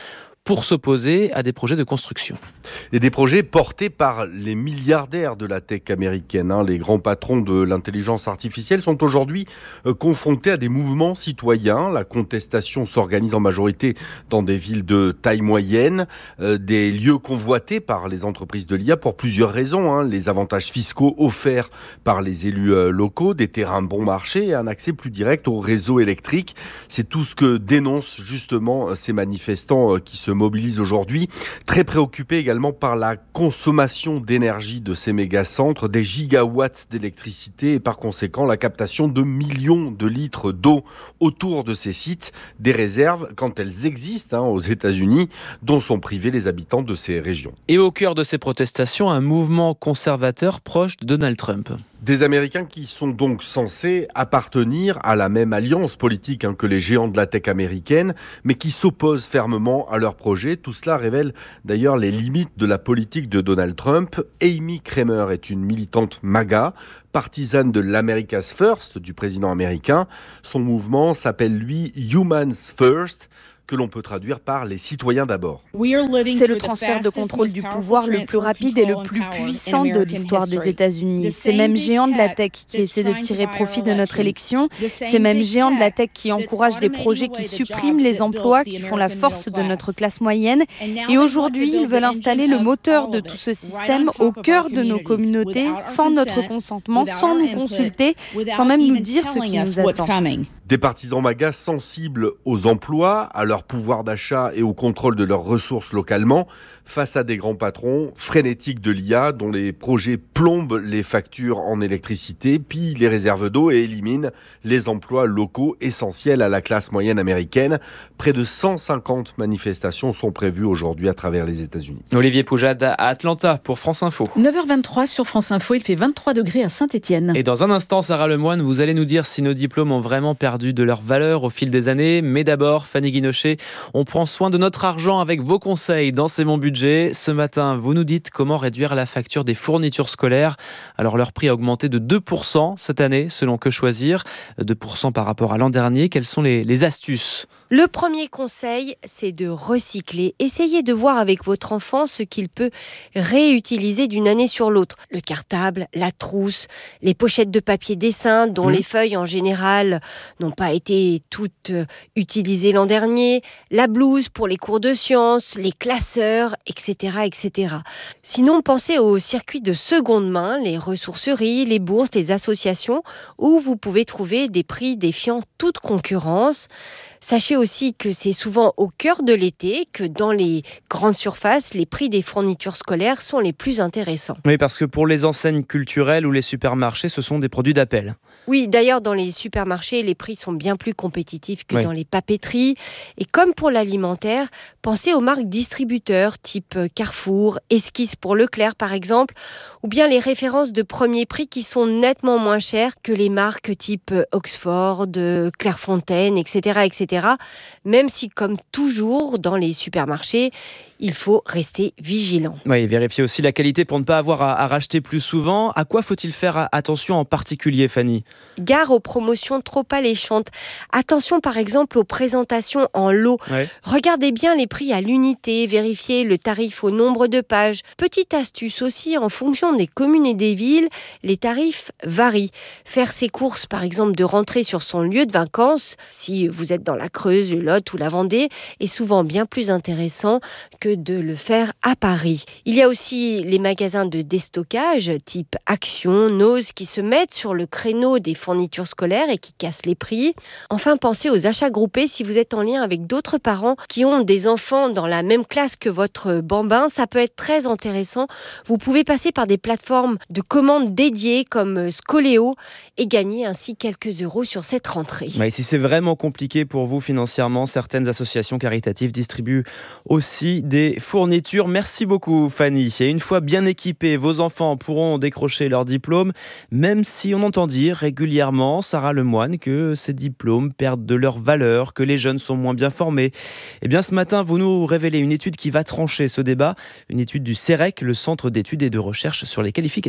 pour s'opposer à des projets de construction. Et des projets portés par les milliardaires de la tech américaine. Les grands patrons de l'intelligence artificielle sont aujourd'hui confrontés à des mouvements citoyens. La contestation s'organise en majorité dans des villes de taille moyenne, des lieux convoités par les entreprises de l'IA pour plusieurs raisons. Les avantages fiscaux offerts par les élus locaux, des terrains bon marché et un accès plus direct au réseau électrique. C'est tout ce que dénoncent justement ces manifestants qui se mobilisent aujourd'hui. Très préoccupés également par la consommation d'énergie de ces méga-centres, des gigawatts d'électricité et par conséquent la captation de millions de litres d'eau autour de ces sites, des réserves quand elles existent aux États-Unis, dont sont privés les habitants de ces régions. Et au cœur de ces protestations, un mouvement conservateur proche de Donald Trump. Des Américains qui sont donc censés appartenir à la même alliance politique que les géants de la tech américaine, mais qui s'opposent fermement à leur projet. Tout cela révèle d'ailleurs les limites de la politique de Donald Trump. Amy Kramer est une militante MAGA, partisane de l'America's First du président américain. Son mouvement s'appelle lui Humans First, que l'on peut traduire par les citoyens d'abord. C'est le transfert de contrôle du pouvoir le plus rapide et le plus puissant de l'histoire des États-Unis. Ces mêmes géants de la tech qui essaient de tirer profit de notre élection, ces mêmes géants de la tech qui encouragent des projets qui suppriment les emplois, qui font la force de notre classe moyenne. Et aujourd'hui, ils veulent installer le moteur de tout ce système au cœur de nos communautés, sans notre consentement, sans nous consulter, sans même nous dire ce qui nous attend. Des partisans MAGA sensibles aux emplois, à leur pouvoir d'achat et au contrôle de leurs ressources localement, face à des grands patrons frénétiques de l'IA dont les projets plombent les factures en électricité, pillent les réserves d'eau et éliminent les emplois locaux essentiels à la classe moyenne américaine. Près de 150 manifestations sont prévues aujourd'hui à travers les États-Unis. Olivier Poujade à Atlanta pour France Info. 9h23 sur France Info, il fait 23 degrés à Saint-Étienne. Et dans un instant, Sarah Lemoine, vous allez nous dire si nos diplômes ont vraiment perdu de leur valeur au fil des années. Mais d'abord, Fanny Guinochet, on prend soin de notre argent avec vos conseils dans C'est mon budget. Ce matin, vous nous dites comment réduire la facture des fournitures scolaires. Alors, leur prix a augmenté de 2% cette année, selon Que Choisir. 2% par rapport à l'an dernier. Quelles sont les astuces ? Le premier conseil, c'est de recycler. Essayez de voir avec votre enfant ce qu'il peut réutiliser d'une année sur l'autre. Le cartable, la trousse, les pochettes de papier dessin dont les feuilles en général n'ont pas été toutes utilisées l'an dernier, la blouse pour les cours de sciences, les classeurs, etc., etc. Sinon, pensez aux circuits de seconde main, les ressourceries, les bourses, les associations, où vous pouvez trouver des prix défiant toute concurrence. Sachez aussi que c'est souvent au cœur de l'été que dans les grandes surfaces, les prix des fournitures scolaires sont les plus intéressants. Oui, parce que pour les enseignes culturelles ou les supermarchés, ce sont des produits d'appel. Oui, d'ailleurs, dans les supermarchés, les prix sont bien plus compétitifs que dans les papeteries. Et comme pour l'alimentaire, pensez aux marques distributeurs type Carrefour, Esquisse pour Leclerc par exemple, ou bien les références de premier prix qui sont nettement moins chères que les marques type Oxford, Clairefontaine, etc., etc. Même si, comme toujours dans les supermarchés, il faut rester vigilant. Oui, vérifier aussi la qualité pour ne pas avoir à racheter plus souvent. À quoi faut-il faire attention en particulier, Fanny ? Gare aux promotions trop alléchantes. Attention par exemple aux présentations en lot. Regardez bien les prix à l'unité, vérifiez le tarif au nombre de pages. Petite astuce aussi, en fonction des communes et des villes, les tarifs varient. Faire ses courses par exemple de rentrée sur son lieu de vacances, si vous êtes dans la Creuse, le Lot ou la Vendée, est souvent bien plus intéressant que de le faire à Paris. Il y a aussi les magasins de déstockage type Action, Nose qui se mettent sur le créneau des fournitures scolaires et qui cassent les prix. Enfin, pensez aux achats groupés si vous êtes en lien avec d'autres parents qui ont des enfants dans la même classe que votre bambin. Ça peut être très intéressant. Vous pouvez passer par des plateformes de commandes dédiées comme Scoléo et gagner ainsi quelques euros sur cette rentrée. Et si c'est vraiment compliqué pour vous financièrement, certaines associations caritatives distribuent aussi des fournitures. Merci beaucoup, Fanny. Et une fois bien équipés, vos enfants pourront décrocher leur diplôme, même si on entend dire régulièrement, Sarah Lemoine, que ces diplômes perdent de leur valeur, que les jeunes sont moins bien formés. Eh bien, ce matin, vous nous révélez une étude qui va trancher ce débat, une étude du CEREQ, le Centre d'études et de recherche sur les qualifications.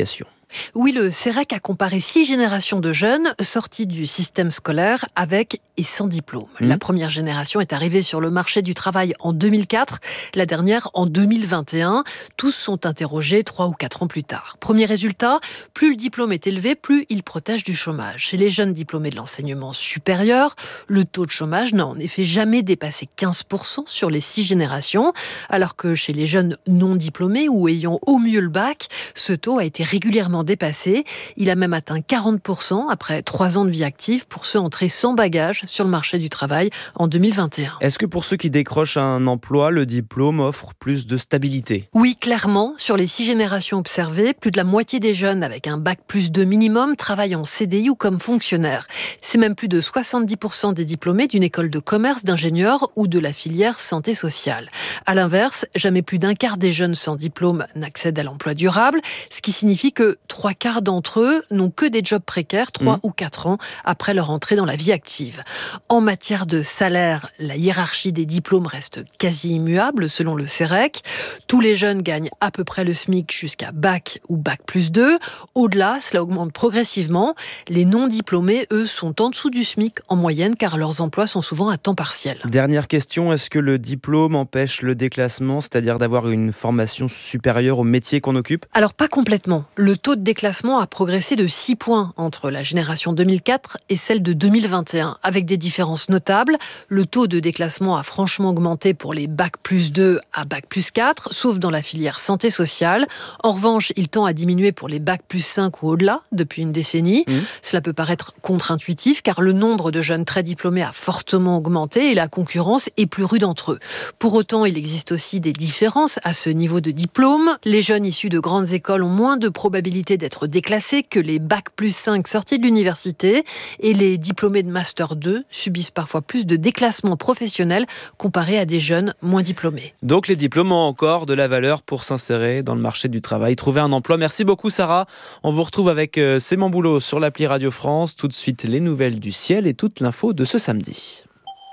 Oui, le CEREC a comparé 6 générations de jeunes sortis du système scolaire avec et sans diplôme. La première génération est arrivée sur le marché du travail en 2004, la dernière en 2021. Tous sont interrogés 3 ou 4 ans plus tard. Premier résultat, plus le diplôme est élevé, plus il protège du chômage. Chez les jeunes diplômés de l'enseignement supérieur, le taux de chômage n'a en effet jamais dépassé 15% sur les 6 générations, alors que chez les jeunes non diplômés ou ayant au mieux le bac, ce taux a été régulièrement dépassé. Il a même atteint 40% après 3 ans de vie active pour ceux entrés sans bagage sur le marché du travail en 2021. Est-ce que pour ceux qui décrochent un emploi, le diplôme offre plus de stabilité ? Oui, clairement. Sur les 6 générations observées, plus de la moitié des jeunes avec un bac plus 2 minimum travaillent en CDI ou comme fonctionnaire. C'est même plus de 70% des diplômés d'une école de commerce, d'ingénieur ou de la filière santé sociale. À l'inverse, jamais plus d'un quart des jeunes sans diplôme n'accèdent à l'emploi durable, ce qui signifie que 3/4 d'entre eux n'ont que des jobs précaires 3 ou 4 ans après leur entrée dans la vie active. En matière de salaire, la hiérarchie des diplômes reste quasi immuable selon le CEREC. Tous les jeunes gagnent à peu près le SMIC jusqu'à bac ou bac plus 2. Au-delà, cela augmente progressivement. Les non-diplômés, eux, sont en dessous du SMIC en moyenne car leurs emplois sont souvent à temps partiel. Dernière question, est-ce que le diplôme empêche le déclassement, c'est-à-dire d'avoir une formation supérieure au métier qu'on occupe ? Alors pas complètement. Le taux de déclassement a progressé de 6 points entre la génération 2004 et celle de 2021, avec des différences notables. Le taux de déclassement a franchement augmenté pour les bac plus 2 à bac plus 4, sauf dans la filière santé sociale. En revanche, il tend à diminuer pour les bac plus 5 ou au-delà depuis une décennie. Cela peut paraître contre-intuitif car le nombre de jeunes très diplômés a fortement augmenté et la concurrence est plus rude entre eux. Pour autant, il existe aussi des différences à ce niveau de diplôme. Les jeunes issus de grandes écoles ont moins de probabilité d'être déclassés que les bac plus 5 sortis de l'université et les diplômés de master 2 subissent parfois plus de déclassement professionnel comparé à des jeunes moins diplômés. Donc les diplômes ont encore de la valeur pour s'insérer dans le marché du travail, trouver un emploi. Merci beaucoup Sarah. On vous retrouve avec C'est mon boulot sur l'appli Radio France. Tout de suite les nouvelles du ciel et toute l'info de ce samedi.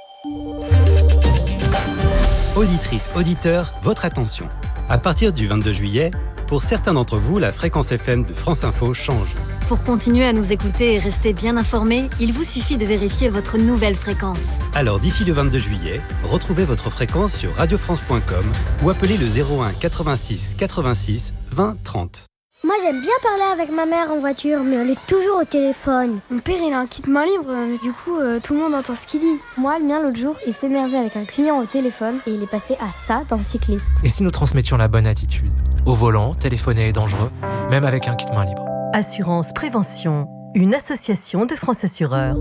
Auditrices, auditeurs, votre attention. À partir du 22 juillet, pour certains d'entre vous, la fréquence FM de France Info change. Pour continuer à nous écouter et rester bien informés, il vous suffit de vérifier votre nouvelle fréquence. Alors d'ici le 22 juillet, retrouvez votre fréquence sur radiofrance.com ou appelez le 01 86 86 20 30. Moi j'aime bien parler avec ma mère en voiture, mais elle est toujours au téléphone. Mon père il a un kit main libre, mais du coup tout le monde entend ce qu'il dit. Moi le mien l'autre jour, il s'énervait avec un client au téléphone et il est passé à ça d'un cycliste. Et si nous transmettions la bonne attitude ? Au volant, téléphoner est dangereux, même avec un kit main libre. Assurance Prévention, une association de France Assureurs.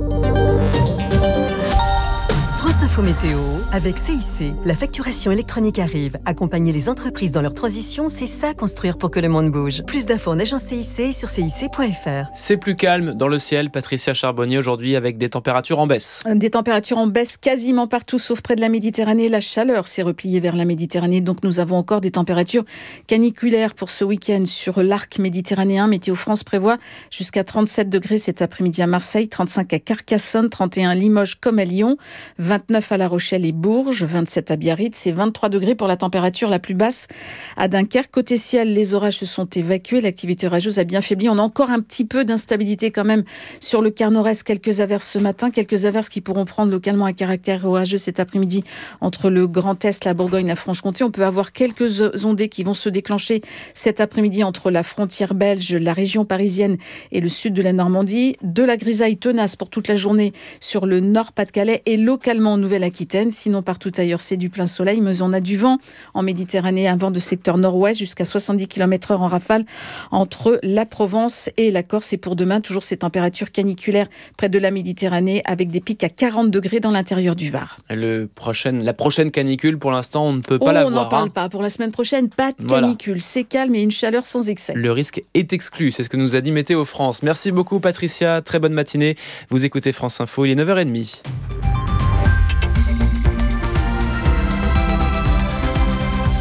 France Info Météo, avec CIC, la facturation électronique arrive. Accompagner les entreprises dans leur transition, c'est ça construire pour que le monde bouge. Plus d'infos en agence CIC et sur cic.fr. C'est plus calme dans le ciel, Patricia Charbonnier, aujourd'hui avec des températures en baisse. Des températures en baisse quasiment partout, sauf près de la Méditerranée. La chaleur s'est repliée vers la Méditerranée, donc nous avons encore des températures caniculaires pour ce week-end sur l'arc méditerranéen. Météo France prévoit jusqu'à 37 degrés cet après-midi à Marseille, 35 à Carcassonne, 31 à Limoges comme à Lyon, 29 à La Rochelle et Bourges, 27 à Biarritz et 23 degrés pour la température la plus basse à Dunkerque. Côté ciel, les orages se sont évacués, l'activité orageuse a bien faibli. On a encore un petit peu d'instabilité quand même sur le quart nord-est, quelques averses ce matin, quelques averses qui pourront prendre localement un caractère orageux cet après-midi entre le Grand Est, la Bourgogne, la Franche-Comté. On peut avoir quelques ondées qui vont se déclencher cet après-midi entre la frontière belge, la région parisienne et le sud de la Normandie. De la grisaille tenace pour toute la journée sur le nord Pas-de-Calais et localement en Nouvelle-Aquitaine. Sinon, partout ailleurs, c'est du plein soleil. Mais on a du vent en Méditerranée, un vent de secteur nord-ouest jusqu'à 70 km/h en rafale entre la Provence et la Corse. Et pour demain, toujours ces températures caniculaires près de la Méditerranée avec des pics à 40 degrés dans l'intérieur du Var. La prochaine canicule, pour l'instant, on ne peut pas la voir. On n'en parle pas. Pour la semaine prochaine, pas de canicule. C'est calme et une chaleur sans excès. Le risque est exclu. C'est ce que nous a dit Météo France. Merci beaucoup, Patricia. Très bonne matinée. Vous écoutez France Info. Il est 9h30.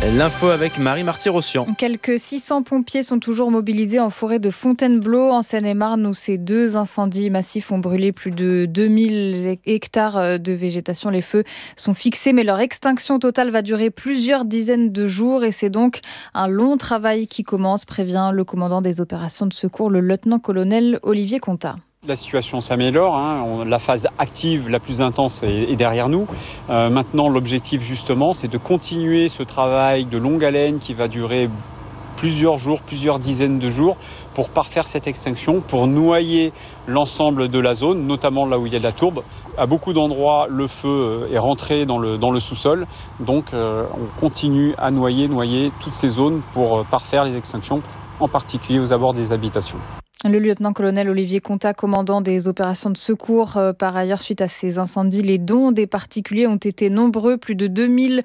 L'info avec Marie Marty-Rossian. Quelques 600 pompiers sont toujours mobilisés en forêt de Fontainebleau, en Seine-et-Marne, où ces 2 incendies massifs ont brûlé plus de 2000 hectares de végétation. Les feux sont fixés, mais leur extinction totale va durer plusieurs dizaines de jours et c'est donc un long travail qui commence, prévient le commandant des opérations de secours, le lieutenant-colonel Olivier Contat. La situation s'améliore, la phase active la plus intense est derrière nous. Maintenant, l'objectif justement, c'est de continuer ce travail de longue haleine qui va durer plusieurs jours, plusieurs dizaines de jours pour parfaire cette extinction, pour noyer l'ensemble de la zone, notamment là où il y a de la tourbe. À beaucoup d'endroits, le feu est rentré dans le sous-sol, donc on continue à noyer toutes ces zones pour parfaire les extinctions, en particulier aux abords des habitations. Le lieutenant-colonel Olivier Contat, commandant des opérations de secours. Par ailleurs, suite à ces incendies, les dons des particuliers ont été nombreux. Plus de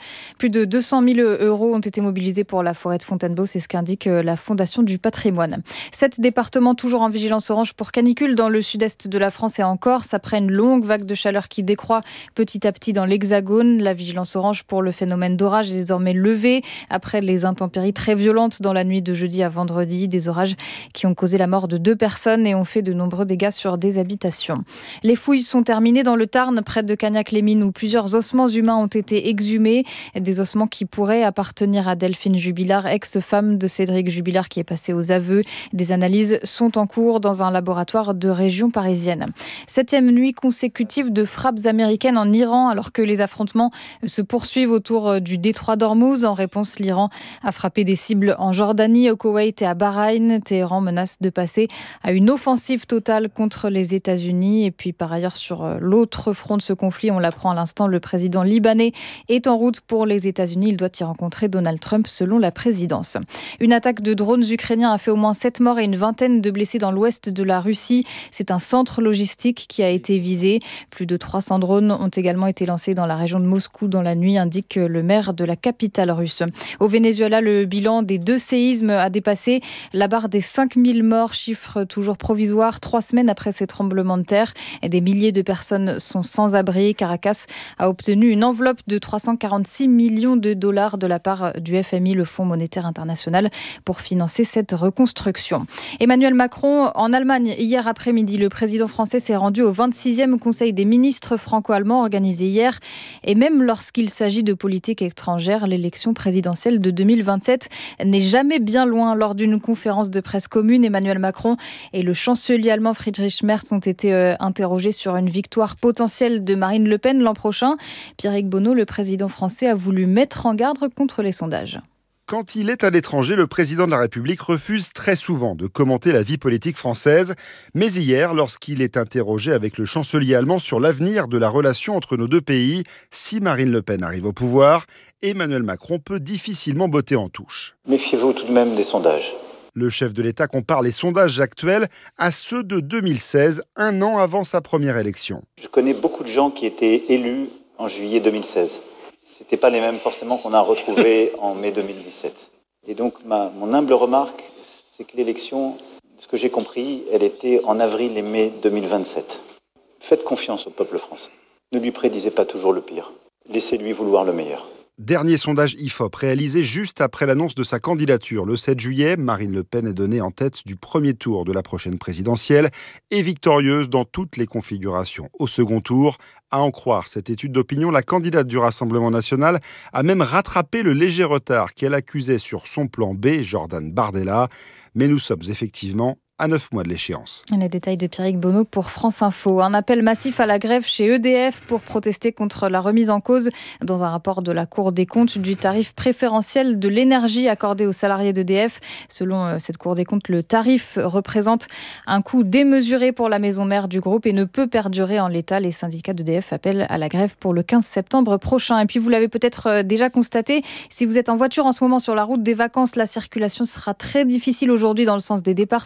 200 000 euros ont été mobilisés pour la forêt de Fontainebleau. C'est ce qu'indique la Fondation du patrimoine. 7 départements toujours en vigilance orange pour canicule dans le sud-est de la France et en Corse. Après une longue vague de chaleur qui décroît petit à petit dans l'Hexagone, la vigilance orange pour le phénomène d'orage est désormais levée. Après les intempéries très violentes dans la nuit de jeudi à vendredi, des orages qui ont causé la mort de 2 personnes et ont fait de nombreux dégâts sur des habitations. Les fouilles sont terminées dans le Tarn, près de Cagnac-les-Mines, où plusieurs ossements humains ont été exhumés. Des ossements qui pourraient appartenir à Delphine Jubilard, ex-femme de Cédric Jubilard, qui est passée aux aveux. Des analyses sont en cours dans un laboratoire de région parisienne. 7e nuit consécutive de frappes américaines en Iran, alors que les affrontements se poursuivent autour du détroit d'Ormuz. En réponse, l'Iran a frappé des cibles en Jordanie, au Koweït et à Bahreïn. Téhéran menace de passer à une offensive totale contre les États-Unis. Et puis par ailleurs, sur l'autre front de ce conflit, on l'apprend à l'instant, le président libanais est en route pour les États-Unis. Il doit y rencontrer Donald Trump selon la présidence. Une attaque de drones ukrainiens a fait au moins 7 morts et une vingtaine de blessés dans l'ouest de la Russie. C'est un centre logistique qui a été visé. Plus de 300 drones ont également été lancés dans la région de Moscou dans la nuit, indique le maire de la capitale russe. Au Venezuela, le bilan des 2 séismes a dépassé la barre des 5000 morts, chiffre toujours provisoire, 3 semaines après ces tremblements de terre. Et des milliers de personnes sont sans abri. Caracas a obtenu une enveloppe de 346 millions de dollars de la part du FMI, le Fonds monétaire international, pour financer cette reconstruction. Emmanuel Macron, en Allemagne, hier après-midi, le président français s'est rendu au 26e Conseil des ministres franco-allemands organisé hier. Et même lorsqu'il s'agit de politique étrangère, l'élection présidentielle de 2027 n'est jamais bien loin. Lors d'une conférence de presse commune, Emmanuel Macron et le chancelier allemand Friedrich Merz ont été interrogés sur une victoire potentielle de Marine Le Pen l'an prochain. Pierrick Bonneau, le président français, a voulu mettre en garde contre les sondages. Quand il est à l'étranger, le président de la République refuse très souvent de commenter la vie politique française. Mais hier, lorsqu'il est interrogé avec le chancelier allemand sur l'avenir de la relation entre nos 2 pays, si Marine Le Pen arrive au pouvoir, Emmanuel Macron peut difficilement botter en touche. Méfiez-vous tout de même des sondages. Le chef de l'État compare les sondages actuels à ceux de 2016, un an avant sa première élection. Je connais beaucoup de gens qui étaient élus en juillet 2016. Ce n'étaient pas les mêmes forcément qu'on a retrouvés en mai 2017. Et donc mon humble remarque, c'est que l'élection, ce que j'ai compris, elle était en avril et mai 2027. Faites confiance au peuple français. Ne lui prédisez pas toujours le pire. Laissez-lui vouloir le meilleur. Dernier sondage IFOP réalisé juste après l'annonce de sa candidature. Le 7 juillet, Marine Le Pen est donnée en tête du premier tour de la prochaine présidentielle et victorieuse dans toutes les configurations. Au second tour, à en croire cette étude d'opinion, la candidate du Rassemblement national a même rattrapé le léger retard qu'elle accusait sur son plan B, Jordan Bardella. Mais nous sommes effectivement à 9 mois de l'échéance. Les détails de Pierrick Bonneau pour France Info. Un appel massif à la grève chez EDF pour protester contre la remise en cause dans un rapport de la Cour des comptes du tarif préférentiel de l'énergie accordé aux salariés d'EDF. Selon cette Cour des comptes, le tarif représente un coût démesuré pour la maison mère du groupe et ne peut perdurer en l'état. Les syndicats d'EDF appellent à la grève pour le 15 septembre prochain. Et puis vous l'avez peut-être déjà constaté, si vous êtes en voiture en ce moment sur la route des vacances, la circulation sera très difficile aujourd'hui dans le sens des départs selon Bison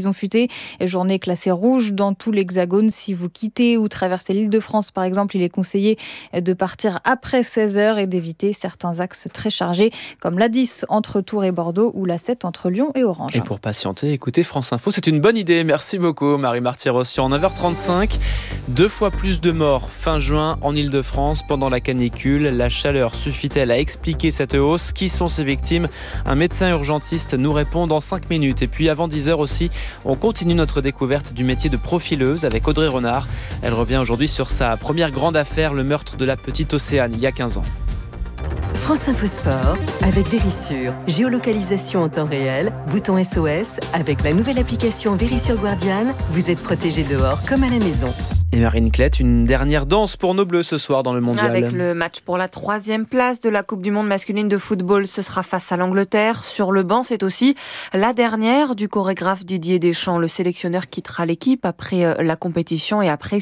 Bison Futé. Journée classée rouge dans tout l'Hexagone. Si vous quittez ou traversez l'Île-de-France, par exemple, il est conseillé de partir après 16h et d'éviter certains axes très chargés, comme l'A10 entre Tours et Bordeaux ou l'A7 entre Lyon et Orange. Et pour patienter, écoutez France Info, c'est une bonne idée. Merci beaucoup, Marie Marty-Rossian. 9h35, 2 fois plus de morts fin juin en Île-de-France pendant la canicule. La chaleur suffit-elle à expliquer cette hausse ? Qui sont ces victimes ? Un médecin urgentiste nous répond dans 5 minutes. Et puis avant 10h aussi, on continue notre découverte du métier de profileuse avec Audrey Renard. Elle revient aujourd'hui sur sa première grande affaire, le meurtre de la petite Océane il y a 15 ans. France Info Sport avec Vérissure. Géolocalisation en temps réel, bouton SOS. Avec la nouvelle application Vérissure Guardian, vous êtes protégé dehors comme à la maison. Et Marine Klett, une dernière danse pour nos Bleus ce soir dans le Mondial. Avec le match pour la 3e place de la Coupe du Monde masculine de football, ce sera face à l'Angleterre. Sur le banc, c'est aussi la dernière du chorégraphe Didier Deschamps. Le sélectionneur quittera l'équipe après la compétition et après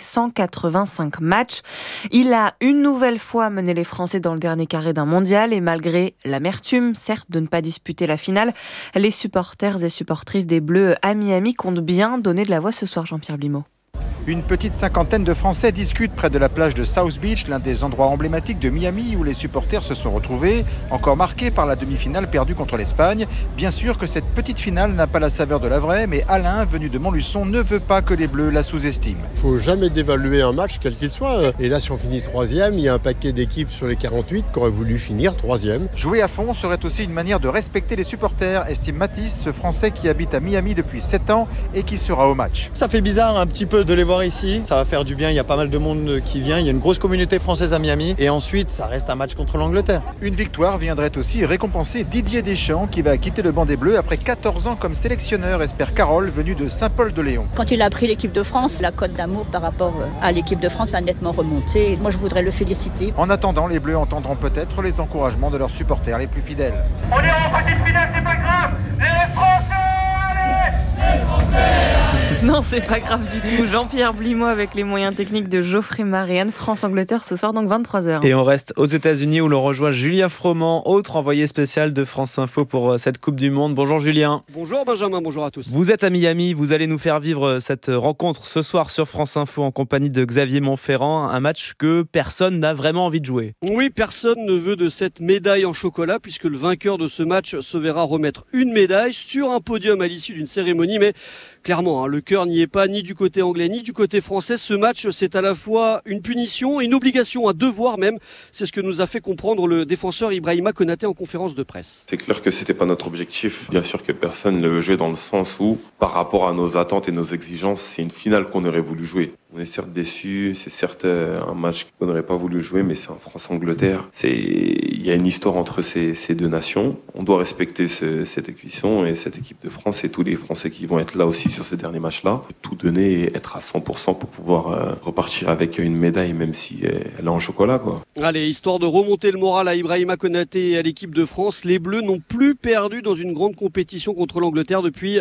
185 matchs. Il a une nouvelle fois mené les Français dans le dernier carré d'un mondial et malgré l'amertume, certes, de ne pas disputer la finale, les supporters et supportrices des Bleus à Miami comptent bien donner de la voix ce soir, Jean-Pierre Blimaud. Une petite cinquantaine de Français discutent près de la plage de South Beach, l'un des endroits emblématiques de Miami où les supporters se sont retrouvés, encore marqués par la demi-finale perdue contre l'Espagne. Bien sûr que cette petite finale n'a pas la saveur de la vraie, mais Alain, venu de Montluçon, ne veut pas que les Bleus la sous-estiment. Il ne faut jamais dévaluer un match, quel qu'il soit. Et là, si on finit 3e, il y a un paquet d'équipes sur les 48 qui auraient voulu finir 3e. Jouer à fond serait aussi une manière de respecter les supporters, estime Mathis, ce Français qui habite à Miami depuis 7 ans et qui sera au match. Ça fait bizarre un petit peu de les voir ici, ça va faire du bien, il y a pas mal de monde qui vient, il y a une grosse communauté française à Miami et ensuite ça reste un match contre l'Angleterre. Une victoire viendrait aussi récompenser Didier Deschamps qui va quitter le banc des Bleus après 14 ans comme sélectionneur, espère Carole, venue de Saint-Paul-de-Léon. Quand il a pris l'équipe de France, la cote d'amour par rapport à l'équipe de France a nettement remonté. Moi je voudrais le féliciter. En attendant, les Bleus entendront peut-être les encouragements de leurs supporters les plus fidèles. On est en petite finale, c'est pas grave. Les Français, allez, les Français. Non, c'est pas grave du tout. Jean-Pierre Blimaud avec les moyens techniques de Geoffrey Marianne. France-Angleterre ce soir, donc 23h. Et on reste aux États-Unis où l'on rejoint Julien Froment, autre envoyé spécial de France Info pour cette Coupe du Monde. Bonjour Julien. Bonjour Benjamin, bonjour à tous. Vous êtes à Miami, vous allez nous faire vivre cette rencontre ce soir sur France Info en compagnie de Xavier Montferrand. Un match que personne n'a vraiment envie de jouer. Oui, personne ne veut de cette médaille en chocolat puisque le vainqueur de ce match se verra remettre une médaille sur un podium à l'issue d'une cérémonie. Mais clairement, le cœur n'y est pas ni du côté anglais ni du côté français. Ce match, c'est à la fois une punition, une obligation, un devoir même. C'est ce que nous a fait comprendre le défenseur Ibrahima Konaté en conférence de presse. C'est clair que c'était pas notre objectif. Bien sûr que personne ne veut jouer dans le sens où, par rapport à nos attentes et nos exigences, c'est une finale qu'on aurait voulu jouer. On est certes déçus, c'est certes un match qu'on n'aurait pas voulu jouer, mais c'est en France-Angleterre. Il y a une histoire entre ces deux nations. On doit respecter cette cuisson et cette équipe de France et tous les Français qui vont être là aussi sur ce dernier match-là. Tout donner et être à 100% pour pouvoir repartir avec une médaille, même si elle est en chocolat, quoi. Allez, histoire de remonter le moral à Ibrahima Konaté et à l'équipe de France, les Bleus n'ont plus perdu dans une grande compétition contre l'Angleterre depuis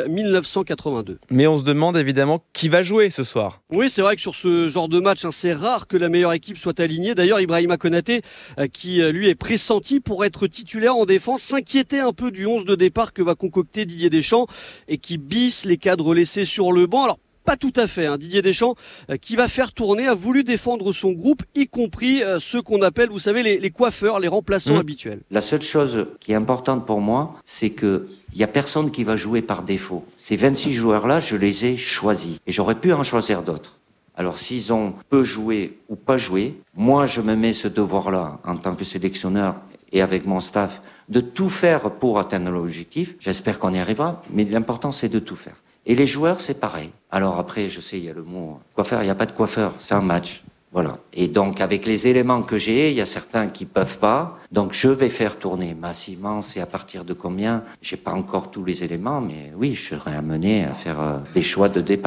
1982. Mais on se demande évidemment qui va jouer ce soir. Oui, c'est vrai que sur ce genre de match, c'est rare que la meilleure équipe soit alignée. D'ailleurs, Ibrahima Konaté, qui lui est pressenti pour être titulaire en défense, s'inquiétait un peu du 11 de départ que va concocter Didier Deschamps et qui bisse les cadres laissés sur le banc. Alors, pas tout à fait. Didier Deschamps, qui va faire tourner, a voulu défendre son groupe, y compris ceux qu'on appelle, vous savez, les coiffeurs, les remplaçants habituels. La seule chose qui est importante pour moi, c'est qu'il n'y a personne qui va jouer par défaut. Ces 26 joueurs-là, je les ai choisis. Et j'aurais pu en choisir d'autres. Alors s'ils ont peu joué ou pas joué, moi je me mets ce devoir-là en tant que sélectionneur et avec mon staff de tout faire pour atteindre l'objectif. J'espère qu'on y arrivera, mais l'important c'est de tout faire. Et les joueurs c'est pareil. Alors après je sais il y a le mot coiffeur, il n'y a pas de coiffeur, c'est un match. Voilà. Et donc avec les éléments que j'ai, il y a certains qui peuvent pas. Donc je vais faire tourner massivement. C'est à partir de combien? J'ai pas encore tous les éléments, mais oui, je serai amené à faire des choix de départ.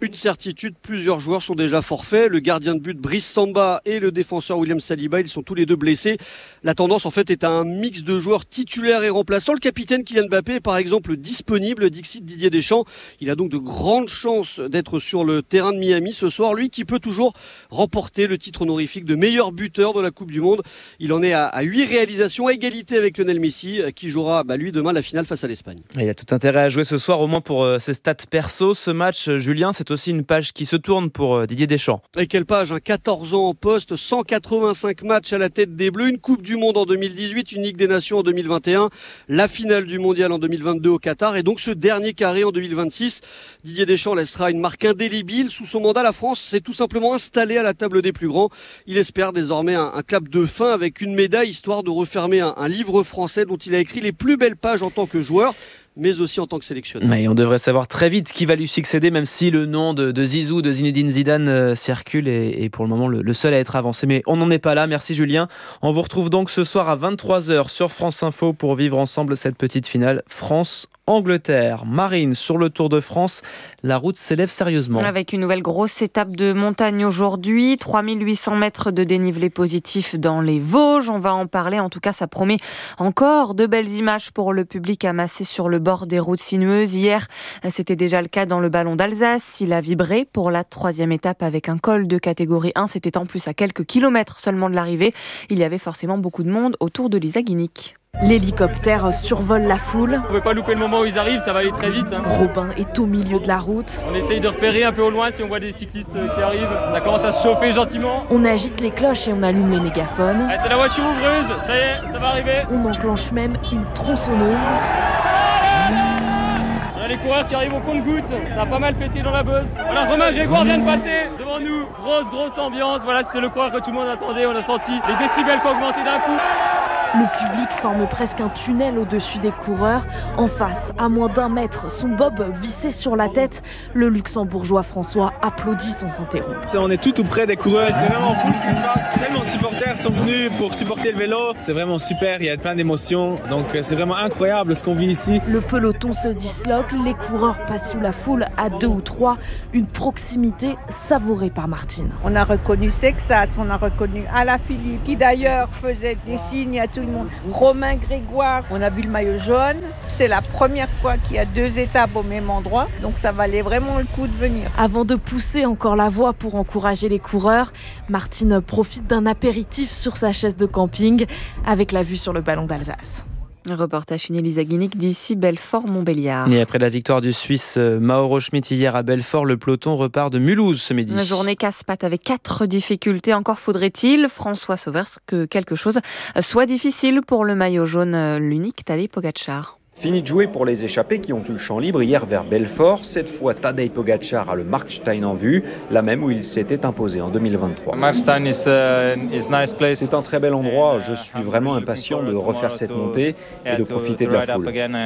Une certitude, plusieurs joueurs sont déjà forfaits. Le gardien de but Brice Samba et le défenseur William Saliba, ils sont tous les deux blessés. La tendance en fait est à un mix de joueurs titulaires et remplaçants. Le capitaine Kylian Mbappé est par exemple disponible, dixit Didier Deschamps. Il a donc de grandes chances d'être sur le terrain de Miami ce soir. Lui qui peut toujours remporter le titre honorifique de meilleur buteur de la Coupe du Monde. Il en est à 8 réalisations, à égalité avec Lionel Messi qui jouera lui demain la finale face à l'Espagne. Il a tout intérêt à jouer ce soir, au moins pour ses stats perso. Ce match, Julien, c'est aussi une page qui se tourne pour Didier Deschamps. Et quelle page, 14 ans en poste, 185 matchs à la tête des Bleus, une Coupe du Monde en 2018, une Ligue des Nations en 2021, la finale du Mondial en 2022 au Qatar et donc ce dernier carré en 2026. Didier Deschamps laissera une marque indélébile. Sous son mandat, la France s'est tout simplement installée à la table des plus grands. Il espère désormais un clap de fin avec une médaille, histoire de refermer un livre français dont il a écrit les plus belles pages en tant que joueur, mais aussi en tant que sélectionneur. Et on devrait savoir très vite qui va lui succéder, même si le nom de Zizou, de Zinedine Zidane circule et pour le moment le seul à être avancé. Mais on n'en est pas là. Merci Julien. On vous retrouve donc ce soir à 23h sur France Info pour vivre ensemble cette petite finale France-Angleterre. Marine, sur le Tour de France, la route s'élève sérieusement. Avec une nouvelle grosse étape de montagne aujourd'hui, 3800 mètres de dénivelé positif dans les Vosges. On va en parler. En tout cas, ça promet encore de belles images pour le public amassé sur le bord des routes sinueuses. Hier, c'était déjà le cas dans le Ballon d'Alsace. Il a vibré pour la 3e étape avec un col de catégorie 1. C'était en plus à quelques kilomètres seulement de l'arrivée. Il y avait forcément beaucoup de monde autour de Lisa Guinic. L'hélicoptère survole la foule. On ne peut pas louper le moment où ils arrivent, ça va aller très vite. Robin est au milieu de la route. On essaye de repérer un peu au loin si on voit des cyclistes qui arrivent. Ça commence à se chauffer gentiment. On agite les cloches et on allume les mégaphones. C'est la voiture ouvreuse, ça y est, ça va arriver. On enclenche même une tronçonneuse. On a les coureurs qui arrivent au compte-gouttes, ça a pas mal pété dans la bosse. Voilà, Romain Grégoire vient de passer devant nous. Grosse ambiance, voilà, c'était le coureur que tout le monde attendait. On a senti les décibels qui ont augmenté d'un coup. Le public forme presque un tunnel au-dessus des coureurs. En face, à moins d'1 mètre, son bob vissé sur la tête, le luxembourgeois François applaudit sans s'interrompre. On est tout près des coureurs, c'est vraiment fou ce qui se passe. Tellement de supporters sont venus pour supporter le vélo, c'est vraiment super, il y a plein d'émotions, donc c'est vraiment incroyable ce qu'on vit ici. Le peloton se disloque, les coureurs passent sous la foule à 2 ou 3, une proximité savourée par Martine. On a reconnu Sexas, on a reconnu Alaphilippe, qui d'ailleurs faisait des signes à tout le monde. Romain Grégoire, on a vu le maillot jaune. C'est la première fois qu'il y a 2 étapes au même endroit, donc ça valait vraiment le coup de venir. Avant de pousser encore la voix pour encourager les coureurs, Martine profite d'un apéritif sur sa chaise de camping avec la vue sur le Ballon d'Alsace. Reportage signé Lisa Guinic d'ici Belfort-Montbéliard. Et après la victoire du Suisse Mauro Schmidt hier à Belfort, le peloton repart de Mulhouse ce midi. Une journée casse-pattes avec 4 difficultés. Encore faudrait-il, François Sauvers, que quelque chose soit difficile pour le maillot jaune, l'unique Tadej Pogačar. Fini de jouer pour les échappés qui ont eu le champ libre hier vers Belfort. Cette fois, Tadej Pogačar a le Markstein en vue, la même où il s'était imposé en 2023. Markstein is nice place. C'est un très bel endroit. Je suis vraiment impatient de refaire cette montée et de profiter de la foule.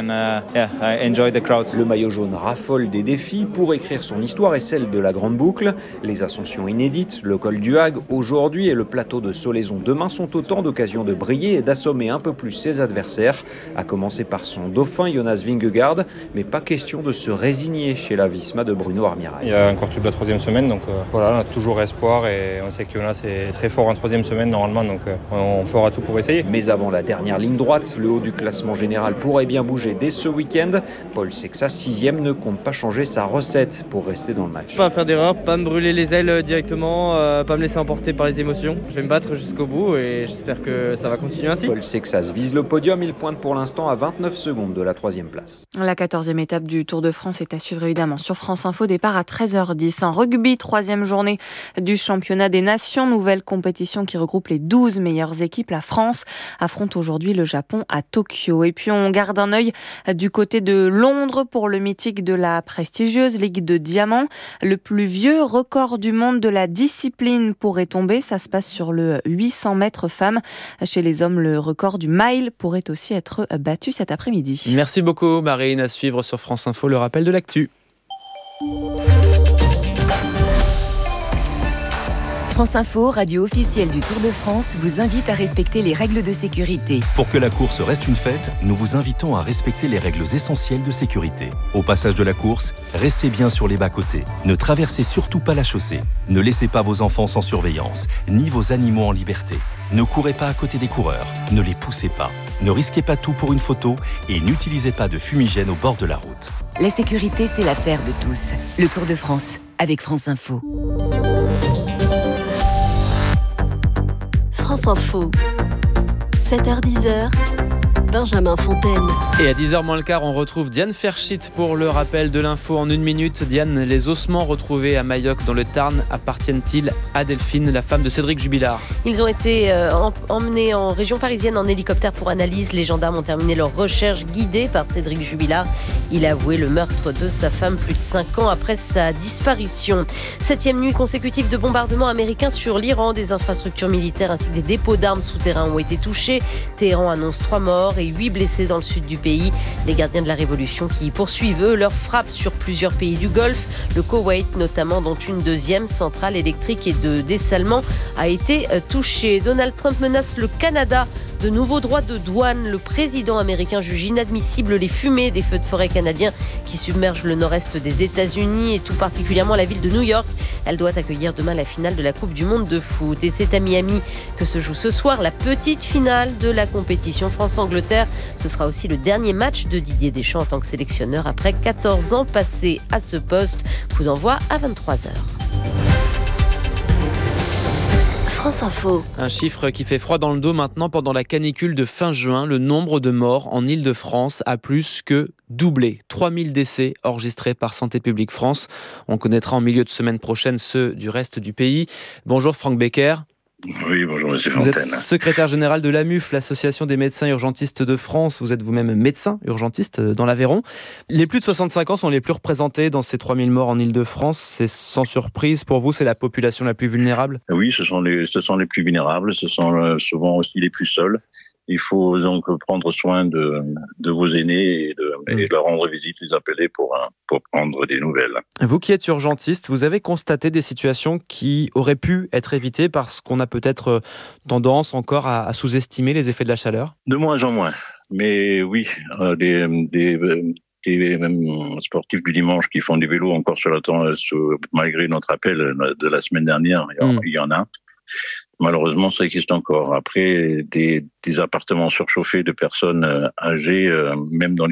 Le maillot jaune raffole des défis pour écrire son histoire et celle de la Grande Boucle. Les ascensions inédites, le col du Hague aujourd'hui et le plateau de Solaison demain sont autant d'occasions de briller et d'assommer un peu plus ses adversaires, à commencer par son dauphin Jonas Vingegaard, mais pas question de se résigner chez la Visma de Bruno Armirail. Il y a encore toute la 3e semaine, donc voilà, on a toujours espoir et on sait que Jonas est très fort en 3e semaine normalement, donc on fera tout pour essayer. Mais avant la dernière ligne droite, le haut du classement général pourrait bien bouger dès ce week-end. Paul Sexas, 6e, ne compte pas changer sa recette pour rester dans le match. Pas faire d'erreur, pas me brûler les ailes directement, pas me laisser emporter par les émotions. Je vais me battre jusqu'au bout et j'espère que ça va continuer ainsi. Paul Sexas vise le podium, il pointe pour l'instant à 29 secondes de la 3e place. La 14e étape du Tour de France est à suivre évidemment sur France Info, départ à 13h10. En rugby, 3e journée du championnat des nations, nouvelle compétition qui regroupe les 12 meilleures équipes. La France affronte aujourd'hui le Japon à Tokyo. Et puis on garde un œil du côté de Londres pour le mythique de la prestigieuse Ligue de Diamant. Le plus vieux record du monde de la discipline pourrait tomber. Ça se passe sur le 800 mètres femmes. Chez les hommes, le record du mile pourrait aussi être battu cet après-midi. Merci beaucoup Marine, à suivre sur France Info le rappel de l'actu. France Info, radio officielle du Tour de France, vous invite à respecter les règles de sécurité. Pour que la course reste une fête, nous vous invitons à respecter les règles essentielles de sécurité. Au passage de la course, restez bien sur les bas-côtés. Ne traversez surtout pas la chaussée. Ne laissez pas vos enfants sans surveillance, ni vos animaux en liberté. Ne courez pas à côté des coureurs. Ne les poussez pas. Ne risquez pas tout pour une photo et n'utilisez pas de fumigène au bord de la route. La sécurité, c'est l'affaire de tous. Le Tour de France, avec France Info. France Info, 7h-10h, Benjamin Fontaine. Et à 10h moins le quart, on retrouve Diane Ferschit pour le rappel de l'info en 1 minute. Diane, les ossements retrouvés à Mayoc dans le Tarn appartiennent-ils à Delphine, la femme de Cédric Jubilard? Ils ont été emmenés en région parisienne en hélicoptère pour analyse. Les gendarmes ont terminé leur recherche guidée par Cédric Jubilard. Il a avoué le meurtre de sa femme plus de 5 ans après sa disparition. 7e nuit consécutive de bombardements américains sur l'Iran. Des infrastructures militaires ainsi que des dépôts d'armes souterrains ont été touchés. Téhéran annonce 3 morts et 8 blessés dans le sud du pays. Les gardiens de la révolution qui poursuivent, eux, leurs frappes sur plusieurs pays du Golfe. Le Koweït notamment, dont une 2e centrale électrique et de dessalement a été touchée. Donald Trump menace le Canada de nouveaux droits de douane. Le président américain juge inadmissible les fumées des feux de forêt canadiens qui submergent le nord-est des États-Unis et tout particulièrement la ville de New York. Elle doit accueillir demain la finale de la Coupe du Monde de foot. Et c'est à Miami que se joue ce soir la petite finale de la compétition France-Angleterre. Ce sera aussi le dernier match de Didier Deschamps en tant que sélectionneur après 14 ans passés à ce poste. Coup d'envoi à 23h. France Info. Un chiffre qui fait froid dans le dos maintenant pendant la canicule de fin juin. Le nombre de morts en Île-de-France a plus que doublé. 3000 décès enregistrés par Santé publique France. On connaîtra en milieu de semaine prochaine ceux du reste du pays. Bonjour Franck Becker. Oui, bonjour Monsieur Vous Fontaine. êtes secrétaire général de l'AMUF, l'Association des médecins urgentistes de France. Vous êtes vous-même médecin urgentiste dans l'Aveyron. Les plus de 65 ans sont les plus représentés dans ces 3000 morts en Île-de-France. C'est sans surprise pour vous, c'est la population la plus vulnérable? Oui, ce sont les plus vulnérables, ce sont souvent aussi les plus seuls. Il faut donc prendre soin de vos aînés et de leur rendre visite, les appeler pour prendre des nouvelles. Vous qui êtes urgentiste, vous avez constaté des situations qui auraient pu être évitées parce qu'on a peut-être tendance encore à sous-estimer les effets de la chaleur? De moins en moins. Mais oui, des sportifs du dimanche qui font du vélo encore sur la malgré notre appel de la semaine dernière, il y en a. Malheureusement, ça existe encore. Après, des appartements surchauffés de personnes âgées, même dans les